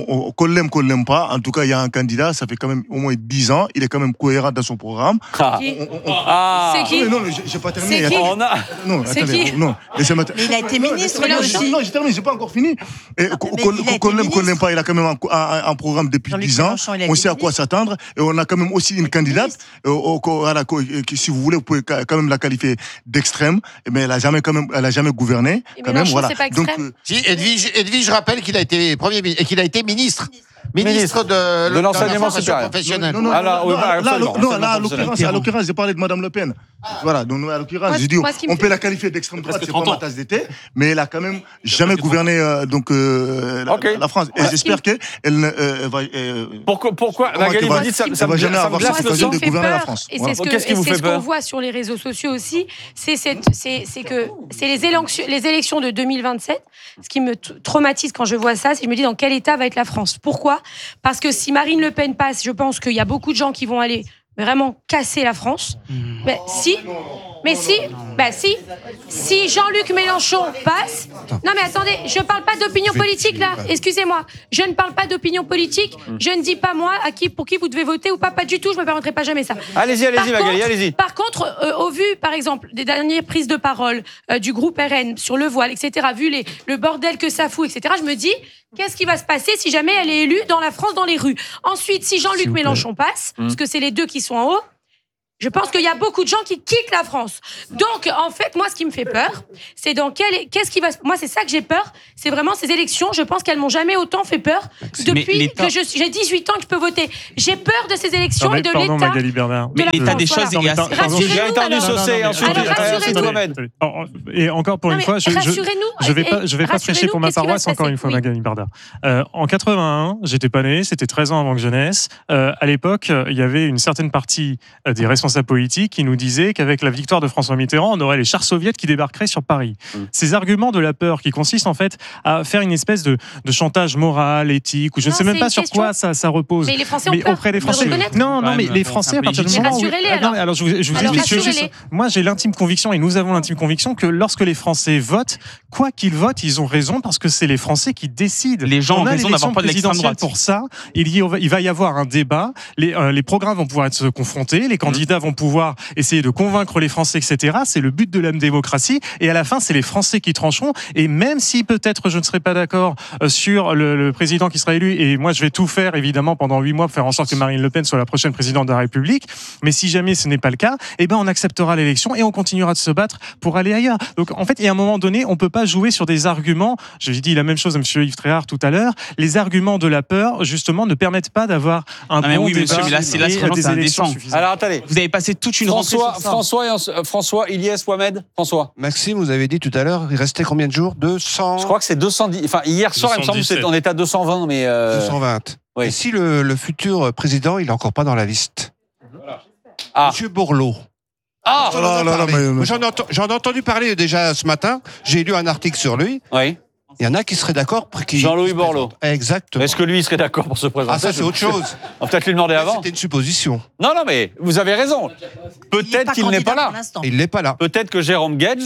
Speaker 23: qu'on l'aime, qu'on l'aime pas, en tout cas, il y a un candidat, ça fait quand même au moins dix ans, il est quand même cohérent dans son programme.
Speaker 5: Ah.
Speaker 23: On- on- on-
Speaker 5: Ah.
Speaker 23: C'est qui Non, non, j'ai- j'ai pas terminé.
Speaker 5: C'est qui
Speaker 23: Attendez.
Speaker 5: On a-
Speaker 23: Non,
Speaker 5: C'est
Speaker 23: attendez,
Speaker 5: qui
Speaker 23: non, laissez-moi ter-
Speaker 18: Mais il a été
Speaker 23: Non,
Speaker 18: ministre,
Speaker 23: non,
Speaker 18: là
Speaker 23: non,
Speaker 18: aussi.
Speaker 23: j'ai- Non, j'ai terminé, j'ai pas encore fini. Et qu'on
Speaker 18: mais
Speaker 23: qu'on-
Speaker 18: il a été
Speaker 23: qu'on l'aime, qu'on
Speaker 18: ministre.
Speaker 23: l'aime pas, il a quand même un, un- un programme depuis
Speaker 18: Jean-Luc
Speaker 23: dix ans.
Speaker 18: Mélenchon, il a
Speaker 23: On
Speaker 18: été
Speaker 23: sait à quoi s'attendre. Et on a quand même aussi une candidate, euh, au- au- voilà, co- euh, qui, si vous voulez, vous pouvez ca- quand même la qualifier d'extrême. Mais elle a jamais quand même, elle a jamais gouverné.
Speaker 11: Et
Speaker 23: Quand même,
Speaker 11: Mélenchon,
Speaker 23: voilà.
Speaker 11: c'est pas
Speaker 23: Donc,
Speaker 11: extrême.
Speaker 23: euh,
Speaker 10: Si, Edwige, Edwige, je rappelle qu'il a été premier mi- et qu'il a été ministre. Ministre de,
Speaker 5: De l'enseignement
Speaker 10: la formation
Speaker 5: supérieur.
Speaker 10: professionnelle.
Speaker 23: Non, non,
Speaker 5: Ah, là,
Speaker 23: non,
Speaker 5: oui,
Speaker 23: non,
Speaker 5: bah,
Speaker 23: là,
Speaker 5: absolument,
Speaker 23: non, là, à
Speaker 5: absolument,
Speaker 23: l'occurrence,
Speaker 5: absolument.
Speaker 23: à l'occurrence, j'ai parlé de Madame Le Pen. Voilà, donc à l'occurrence,
Speaker 11: Moi,
Speaker 23: j'ai dit,
Speaker 11: moi, ce qui me
Speaker 23: on
Speaker 11: fait-
Speaker 23: peut la qualifier d'extrême droite,
Speaker 21: Presque
Speaker 23: c'est pas
Speaker 21: trente ans.
Speaker 23: ma tasse d'été, mais elle a quand même jamais gouverné euh, donc euh, la,
Speaker 5: Ok.
Speaker 23: la France. Et
Speaker 5: Ouais.
Speaker 23: j'espère qu'elle ne euh, va. euh,
Speaker 5: Pourquoi, pourquoi
Speaker 23: comment
Speaker 5: Magali
Speaker 23: qu'elle
Speaker 5: vous
Speaker 23: va-
Speaker 5: dites ça,
Speaker 23: elle
Speaker 5: ça
Speaker 23: va
Speaker 5: me,
Speaker 23: jamais
Speaker 5: ça me
Speaker 23: avoir
Speaker 5: glace
Speaker 23: cette
Speaker 5: le
Speaker 23: occasion
Speaker 5: sang
Speaker 23: de
Speaker 11: fait
Speaker 23: gouverner la
Speaker 11: peur,
Speaker 23: France.
Speaker 11: et
Speaker 23: Voilà.
Speaker 11: c'est ce que-
Speaker 5: Qu'est-ce qui
Speaker 11: et
Speaker 5: vous
Speaker 11: c'est
Speaker 5: fait
Speaker 11: ce qu'on
Speaker 5: peur
Speaker 11: voit sur les réseaux sociaux aussi, c'est cette- c'est c'est que c'est les élections, les élections de deux mille vingt-sept. Ce qui me t- traumatise quand je vois ça, c'est que je me dis dans quel état va être la France. Pourquoi ? Parce que si Marine Le Pen passe, je pense qu'il y a beaucoup de gens qui vont aller vraiment casser la France. Mais si, mais si, bah si, si Jean-Luc Mélenchon passe. Non mais attendez, je parle pas d'opinion politique là. Excusez-moi, je ne parle pas d'opinion politique. Je ne dis pas moi à qui, pour qui vous devez voter ou pas, pas du tout. Je me permettrai pas jamais ça.
Speaker 5: Allez-y, allez-y,
Speaker 11: Par
Speaker 5: Magali,
Speaker 11: contre-
Speaker 5: allez-y.
Speaker 11: Par contre, euh, au vu, par exemple, des dernières prises de parole euh, du groupe R N sur le voile, et cetera, vu les, le bordel que ça fout, et cetera, je me dis, qu'est-ce qui va se passer si jamais elle est élue dans la France, dans les rues ? Ensuite, si Jean-Luc Mélenchon passe, parce que c'est les deux qui sont en haut, je pense qu'il y a beaucoup de gens qui quittent la France. Donc, en fait, moi, ce qui me fait peur, c'est dans quel, qu'est-ce qui va, se- moi, c'est ça que j'ai peur. C'est vraiment ces élections. Je pense qu'elles m'ont jamais autant fait peur depuis
Speaker 17: l'État-
Speaker 11: que je suis- j'ai dix-huit ans que je peux voter. J'ai peur de ces élections
Speaker 20: Non, mais
Speaker 11: et de
Speaker 20: pardon,
Speaker 11: l'État.
Speaker 20: Magali Bernard.
Speaker 11: de la
Speaker 17: Mais l'état
Speaker 11: France,
Speaker 17: des
Speaker 11: voilà.
Speaker 17: choses
Speaker 20: Non,
Speaker 17: est
Speaker 20: mais
Speaker 17: assez.
Speaker 20: par- pardon,
Speaker 11: Rassurez-nous,
Speaker 5: J'ai entendu
Speaker 11: alors.
Speaker 5: saucer,
Speaker 20: mais-
Speaker 5: ensuite,
Speaker 11: Alors,
Speaker 5: euh,
Speaker 11: rassurez-nous.
Speaker 5: ensuite, Mohamed.
Speaker 20: Et encore pour
Speaker 11: Non,
Speaker 20: une
Speaker 11: mais
Speaker 20: fois, je, je,
Speaker 11: rassurez-nous,
Speaker 20: je vais
Speaker 11: et-
Speaker 20: pas, je vais pas prêcher pour ma
Speaker 11: rassurez-nous,
Speaker 20: paroisse
Speaker 11: qu'est-ce qui va
Speaker 20: encore
Speaker 11: se
Speaker 20: une fois,
Speaker 11: passer
Speaker 20: Magali Barda. Euh, en quatre-vingt-un, j'étais pas né, c'était treize ans avant que je naisse. Euh, à l'époque, il y avait une certaine partie euh, des responsables politiques qui nous disaient qu'avec la victoire de François Mitterrand, on aurait les chars soviétiques qui débarqueraient sur Paris.
Speaker 5: Mm.
Speaker 20: Ces arguments de la peur qui consistent en fait à faire une espèce de, de chantage moral, éthique, ou je ne
Speaker 11: Non,
Speaker 20: sais même
Speaker 11: c'est
Speaker 20: pas
Speaker 11: une
Speaker 20: sur
Speaker 11: question-
Speaker 20: quoi ça, ça repose.
Speaker 11: Mais les Français ont peur
Speaker 20: auprès des
Speaker 11: de
Speaker 20: Français.
Speaker 11: reconnaître.
Speaker 20: Non, non,
Speaker 17: Ouais,
Speaker 20: mais
Speaker 17: mais
Speaker 20: les
Speaker 17: bon,
Speaker 20: Français,
Speaker 17: c'est un
Speaker 20: à
Speaker 17: peu
Speaker 20: partir du
Speaker 17: légitime.
Speaker 20: moment où...
Speaker 11: Rassurez-les,
Speaker 20: Ah, non, mais
Speaker 11: alors.
Speaker 20: alors, je vous, je vous
Speaker 11: Alors,
Speaker 20: explique
Speaker 11: rassurez-les.
Speaker 20: juste. Moi, j'ai l'intime conviction, et nous avons l'intime conviction, que lorsque les Français votent, quoi qu'ils votent, ils ont raison, parce que c'est les Français qui décident.
Speaker 17: Les gens
Speaker 20: On
Speaker 17: ont
Speaker 20: a
Speaker 17: raison
Speaker 20: l'élection
Speaker 17: d'avoir pas de l'extrême
Speaker 20: présidentielle
Speaker 17: droite.
Speaker 20: Pour ça, il, y, il va y avoir un débat, les, euh, les programmes vont pouvoir être confrontés, les candidats vont pouvoir essayer de convaincre les Français, et cetera. C'est le but de la démocratie, et à la fin, c'est les Français qui trancheront, et même si peut-être je ne serai pas d'accord euh, sur le, le président qui sera élu, et moi je vais tout faire évidemment pendant huit mois pour faire en sorte que Marine Le Pen soit la prochaine présidente de la République, mais si jamais ce n'est pas le cas, eh ben on acceptera l'élection et on continuera de se battre pour aller ailleurs. Donc en fait, et à un moment donné, on peut pas jouer sur des arguments. J'ai dit la même chose à M. Yves Tréhard tout à l'heure. Les arguments de la peur, justement, ne permettent pas d'avoir un
Speaker 17: Non, mais
Speaker 20: bon
Speaker 17: oui,
Speaker 20: débat
Speaker 17: monsieur, mais là, c'est là,
Speaker 20: et
Speaker 17: c'est vraiment,
Speaker 20: des
Speaker 17: c'est
Speaker 20: élections
Speaker 17: indécent.
Speaker 20: suffisantes.
Speaker 5: Alors, attendez.
Speaker 17: Vous avez passé toute une rentrée
Speaker 5: François,
Speaker 17: sur ça.
Speaker 5: François, et en- euh, François, Ilyes, Mohamed, François.
Speaker 4: Maxime, vous avez dit tout à l'heure, il restait combien de jours deux cents
Speaker 5: Je crois que c'est deux cent dix. Enfin, hier soir, il me semble que c'est- on était à deux cent vingt, mais. euh,
Speaker 4: deux cent vingt.
Speaker 5: oui.
Speaker 4: Et si le, le futur président, il est encore pas dans la liste
Speaker 5: Ah.
Speaker 4: Monsieur Bourlot.
Speaker 5: Ah
Speaker 4: J'en ai
Speaker 23: là, là, là,
Speaker 4: parlé.
Speaker 23: mais- mais-
Speaker 4: J'en ai, ent- j'en ai entendu parler déjà ce matin. J'ai lu un article sur lui.
Speaker 5: Oui.
Speaker 4: Il y en a qui seraient d'accord pour qu'il.
Speaker 5: Jean-Louis
Speaker 4: se
Speaker 5: Borloo.
Speaker 4: présente. Exactement.
Speaker 5: Est-ce que lui, il serait d'accord pour se présenter
Speaker 4: Ah, ça, c'est
Speaker 5: Je-
Speaker 4: autre chose.
Speaker 5: On va peut-être lui demander avant.
Speaker 4: C'était une supposition.
Speaker 5: Non, non, mais vous avez raison. Peut-être qu'il n'est pas là.
Speaker 4: Il n'est pas là.
Speaker 5: Peut-être que Jérôme Gage.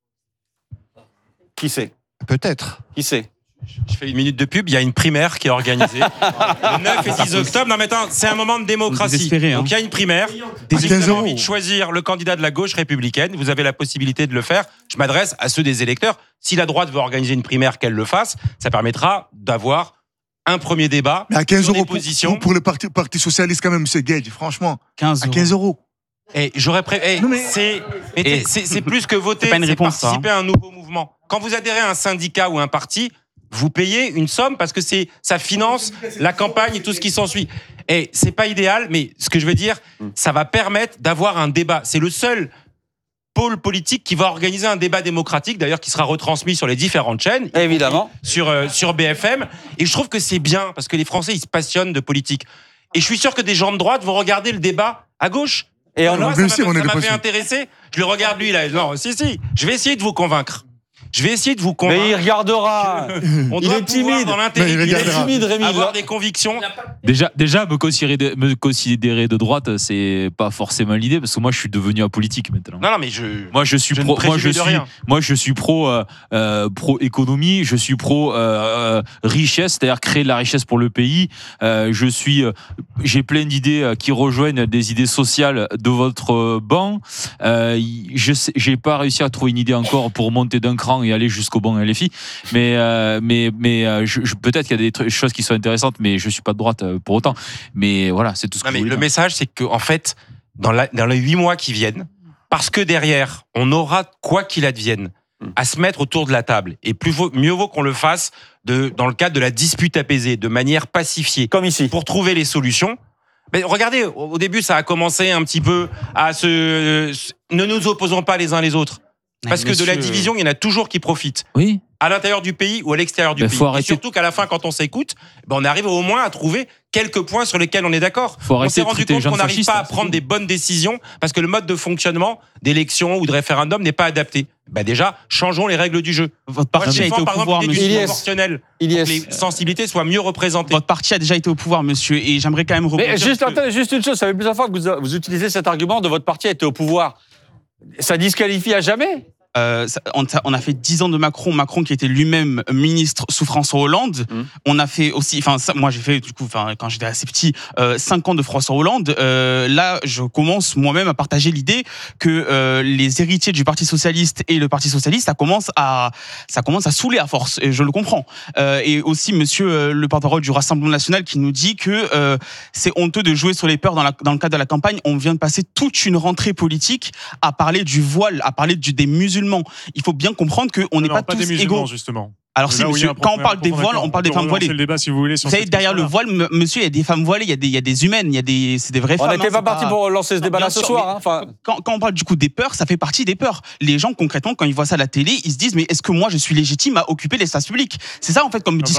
Speaker 5: Qui sait
Speaker 4: Peut-être.
Speaker 5: Qui sait
Speaker 7: Je fais une minute de pub, il y a une primaire qui est organisée le neuf et dix octobre. Non mais attends, c'est un moment de démocratie.
Speaker 17: Désespéré, hein.
Speaker 7: Donc il y a une primaire.
Speaker 23: Des
Speaker 7: Si vous avez
Speaker 23: quinze euros.
Speaker 7: envie de choisir le candidat de la gauche républicaine, vous avez la possibilité de le faire. Je m'adresse à ceux des électeurs. Si la droite veut organiser une primaire, qu'elle le fasse. Ça permettra d'avoir un premier débat
Speaker 23: Mais à quinze
Speaker 7: sur des
Speaker 23: euros pour,
Speaker 7: positions.
Speaker 23: pour, pour le parti, parti socialiste, quand même, M. Gage, franchement.
Speaker 17: quinze
Speaker 23: À
Speaker 17: euros.
Speaker 23: quinze euros.
Speaker 7: Et j'aurais pré... eh,
Speaker 23: Non, mais-
Speaker 7: c'est mais
Speaker 17: Et-
Speaker 7: c'est c'est plus que voter,
Speaker 17: C'est pas une
Speaker 7: c'est
Speaker 17: réponse, ça, hein.
Speaker 7: participer à un nouveau mouvement. Quand vous adhérez à un syndicat ou un parti, vous payez une somme parce que c'est ça finance la campagne et tout ce qui s'ensuit. Et c'est pas idéal, mais ce que je veux dire, ça va permettre d'avoir un débat. C'est le seul pôle politique qui va organiser un débat démocratique, d'ailleurs qui sera retransmis sur les différentes chaînes,
Speaker 5: Évidemment.
Speaker 7: sur euh, sur B F M. Et je trouve que c'est bien parce que les Français ils se passionnent de politique. Et je suis sûr que des gens de droite vont regarder le débat à gauche.
Speaker 5: Et
Speaker 7: Moi,
Speaker 5: on
Speaker 7: ça
Speaker 23: bien
Speaker 7: m'a-
Speaker 23: sûr, on est
Speaker 7: ça
Speaker 23: des
Speaker 7: m'a fait
Speaker 23: passionnés.
Speaker 7: intéresser. Je le regarde lui là. Non, si si. Je vais essayer de vous convaincre. Je vais essayer de vous convaincre.
Speaker 5: Mais il regardera.
Speaker 7: On
Speaker 5: il
Speaker 7: doit
Speaker 5: est
Speaker 7: pouvoir,
Speaker 5: timide.
Speaker 7: dans
Speaker 5: Il est
Speaker 7: l'intelligence,
Speaker 5: timide, Rémi.
Speaker 7: avoir des convictions.
Speaker 13: Déjà, déjà me, considérer de, me considérer de droite, c'est pas forcément l'idée, parce que moi, je suis devenu apolitique maintenant.
Speaker 7: Non, non, mais je.
Speaker 13: Moi, je suis
Speaker 7: je ne
Speaker 13: pro. Moi, je
Speaker 7: préjuge de
Speaker 13: suis.
Speaker 7: rien.
Speaker 13: Moi, je suis pro. Euh, euh, pro économie. Je suis pro euh, euh, richesse, c'est-à-dire créer de la richesse pour le pays. Euh, je suis. Euh, j'ai plein d'idées euh, qui rejoignent des idées sociales de votre euh, banc. Euh, je sais, j'ai pas réussi à trouver une idée encore pour monter d'un cran et aller jusqu'au banc L F I. Mais euh, mais mais euh, je, je, peut-être qu'il y a des tr- choses qui sont intéressantes, mais je suis pas de droite euh, pour autant. Mais voilà, c'est tout ce que
Speaker 7: Non,
Speaker 13: je
Speaker 7: mais
Speaker 13: voulais
Speaker 7: le
Speaker 13: dire.
Speaker 7: message, c'est que en fait, dans, la, dans les huit mois qui viennent, parce que derrière, on aura, quoi qu'il advienne, à se mettre autour de la table. Et plus vaut, mieux vaut qu'on le fasse de, dans le cadre de la dispute apaisée, de manière pacifiée.
Speaker 5: Comme ici.
Speaker 7: Pour trouver les solutions. Mais regardez, au, au début, ça a commencé un petit peu à se... Euh, ne nous opposons pas les uns les autres. Parce que de la division, il y en a toujours qui profitent.
Speaker 13: Oui.
Speaker 7: À l'intérieur du pays ou à l'extérieur du
Speaker 13: Ben,
Speaker 7: pays.
Speaker 13: faut
Speaker 7: Et
Speaker 13: arrêter.
Speaker 7: surtout qu'à la fin, quand on s'écoute, ben, on arrive au moins à trouver quelques points sur lesquels on est d'accord.
Speaker 13: Faut
Speaker 7: On
Speaker 13: arrêter
Speaker 7: s'est
Speaker 13: de
Speaker 7: rendu
Speaker 13: traiter les
Speaker 7: compte
Speaker 13: gens
Speaker 7: qu'on
Speaker 13: de
Speaker 7: n'arrive
Speaker 13: fascistes,
Speaker 7: pas à
Speaker 13: hein, c'est
Speaker 7: prendre
Speaker 13: tout.
Speaker 7: des bonnes décisions parce que le mode de fonctionnement d'élection ou de référendum n'est pas adapté. Ben déjà, changeons les règles du jeu.
Speaker 17: Votre
Speaker 7: Moi,
Speaker 17: parti
Speaker 7: je
Speaker 17: a été
Speaker 7: défends,
Speaker 17: au
Speaker 7: par
Speaker 17: pouvoir,
Speaker 7: exemple, l'idée du
Speaker 17: monsieur.
Speaker 7: proportionnel pour que les sensibilités soient mieux représentées.
Speaker 17: Votre parti a déjà été au pouvoir, monsieur, et j'aimerais quand même rebondir.
Speaker 5: Mais juste,
Speaker 17: que-
Speaker 5: attendez, juste une chose, ça fait plusieurs fois que vous, vous utilisez cet argument de votre parti a été au pouvoir. Ça disqualifie à jamais.
Speaker 17: Euh, ça- on, a, on a fait dix ans de Macron, Macron qui était lui-même ministre sous François Hollande.
Speaker 5: Mmh.
Speaker 17: On a fait aussi, enfin ça, moi j'ai fait du coup, enfin quand j'étais assez petit, euh, cinq ans de François Hollande. Euh, là, je commence moi-même à partager l'idée que euh, les héritiers du Parti socialiste et le Parti socialiste, ça commence à, ça commence à saouler à force. Et je le comprends. Euh, et aussi Monsieur euh, le porte-parole du Rassemblement national qui nous dit que euh, c'est honteux de jouer sur les peurs dans, la, dans le cadre de la campagne. On vient de passer toute une rentrée politique à parler du voile, à parler du, des musulmans. Il faut bien comprendre qu'on n'est
Speaker 20: Alors,
Speaker 17: pas,
Speaker 20: pas des
Speaker 17: tous
Speaker 20: musulmans,
Speaker 17: égaux.
Speaker 20: justement.
Speaker 17: Alors
Speaker 20: Là
Speaker 17: si,
Speaker 20: où il y a
Speaker 17: monsieur,
Speaker 20: un
Speaker 17: quand on
Speaker 20: profond-
Speaker 17: parle des
Speaker 20: profond
Speaker 17: voiles,
Speaker 20: accord.
Speaker 17: on parle des
Speaker 20: On peut
Speaker 17: femmes voilées.
Speaker 20: relancer le débat si vous voulez sur
Speaker 17: Vous savez,
Speaker 20: cette
Speaker 17: derrière le
Speaker 20: question-là.
Speaker 17: voile, m- monsieur, il y a des femmes voilées, il y a des, il y a des humaines, il y a des, c'est des vraies
Speaker 5: On
Speaker 17: femmes.
Speaker 5: n'était
Speaker 17: hein,
Speaker 5: pas
Speaker 17: c'est
Speaker 5: parti pour lancer ce
Speaker 17: Non,
Speaker 5: débat-là
Speaker 17: bien
Speaker 5: ce
Speaker 17: sûr,
Speaker 5: soir.
Speaker 17: mais
Speaker 5: hein, enfin,
Speaker 17: Quand, quand on parle du coup des peurs, ça fait partie des peurs. Les gens, concrètement, quand ils voient ça à la télé, ils se disent, mais est-ce que moi, je suis légitime à occuper l'espace public? C'est ça, en fait, comme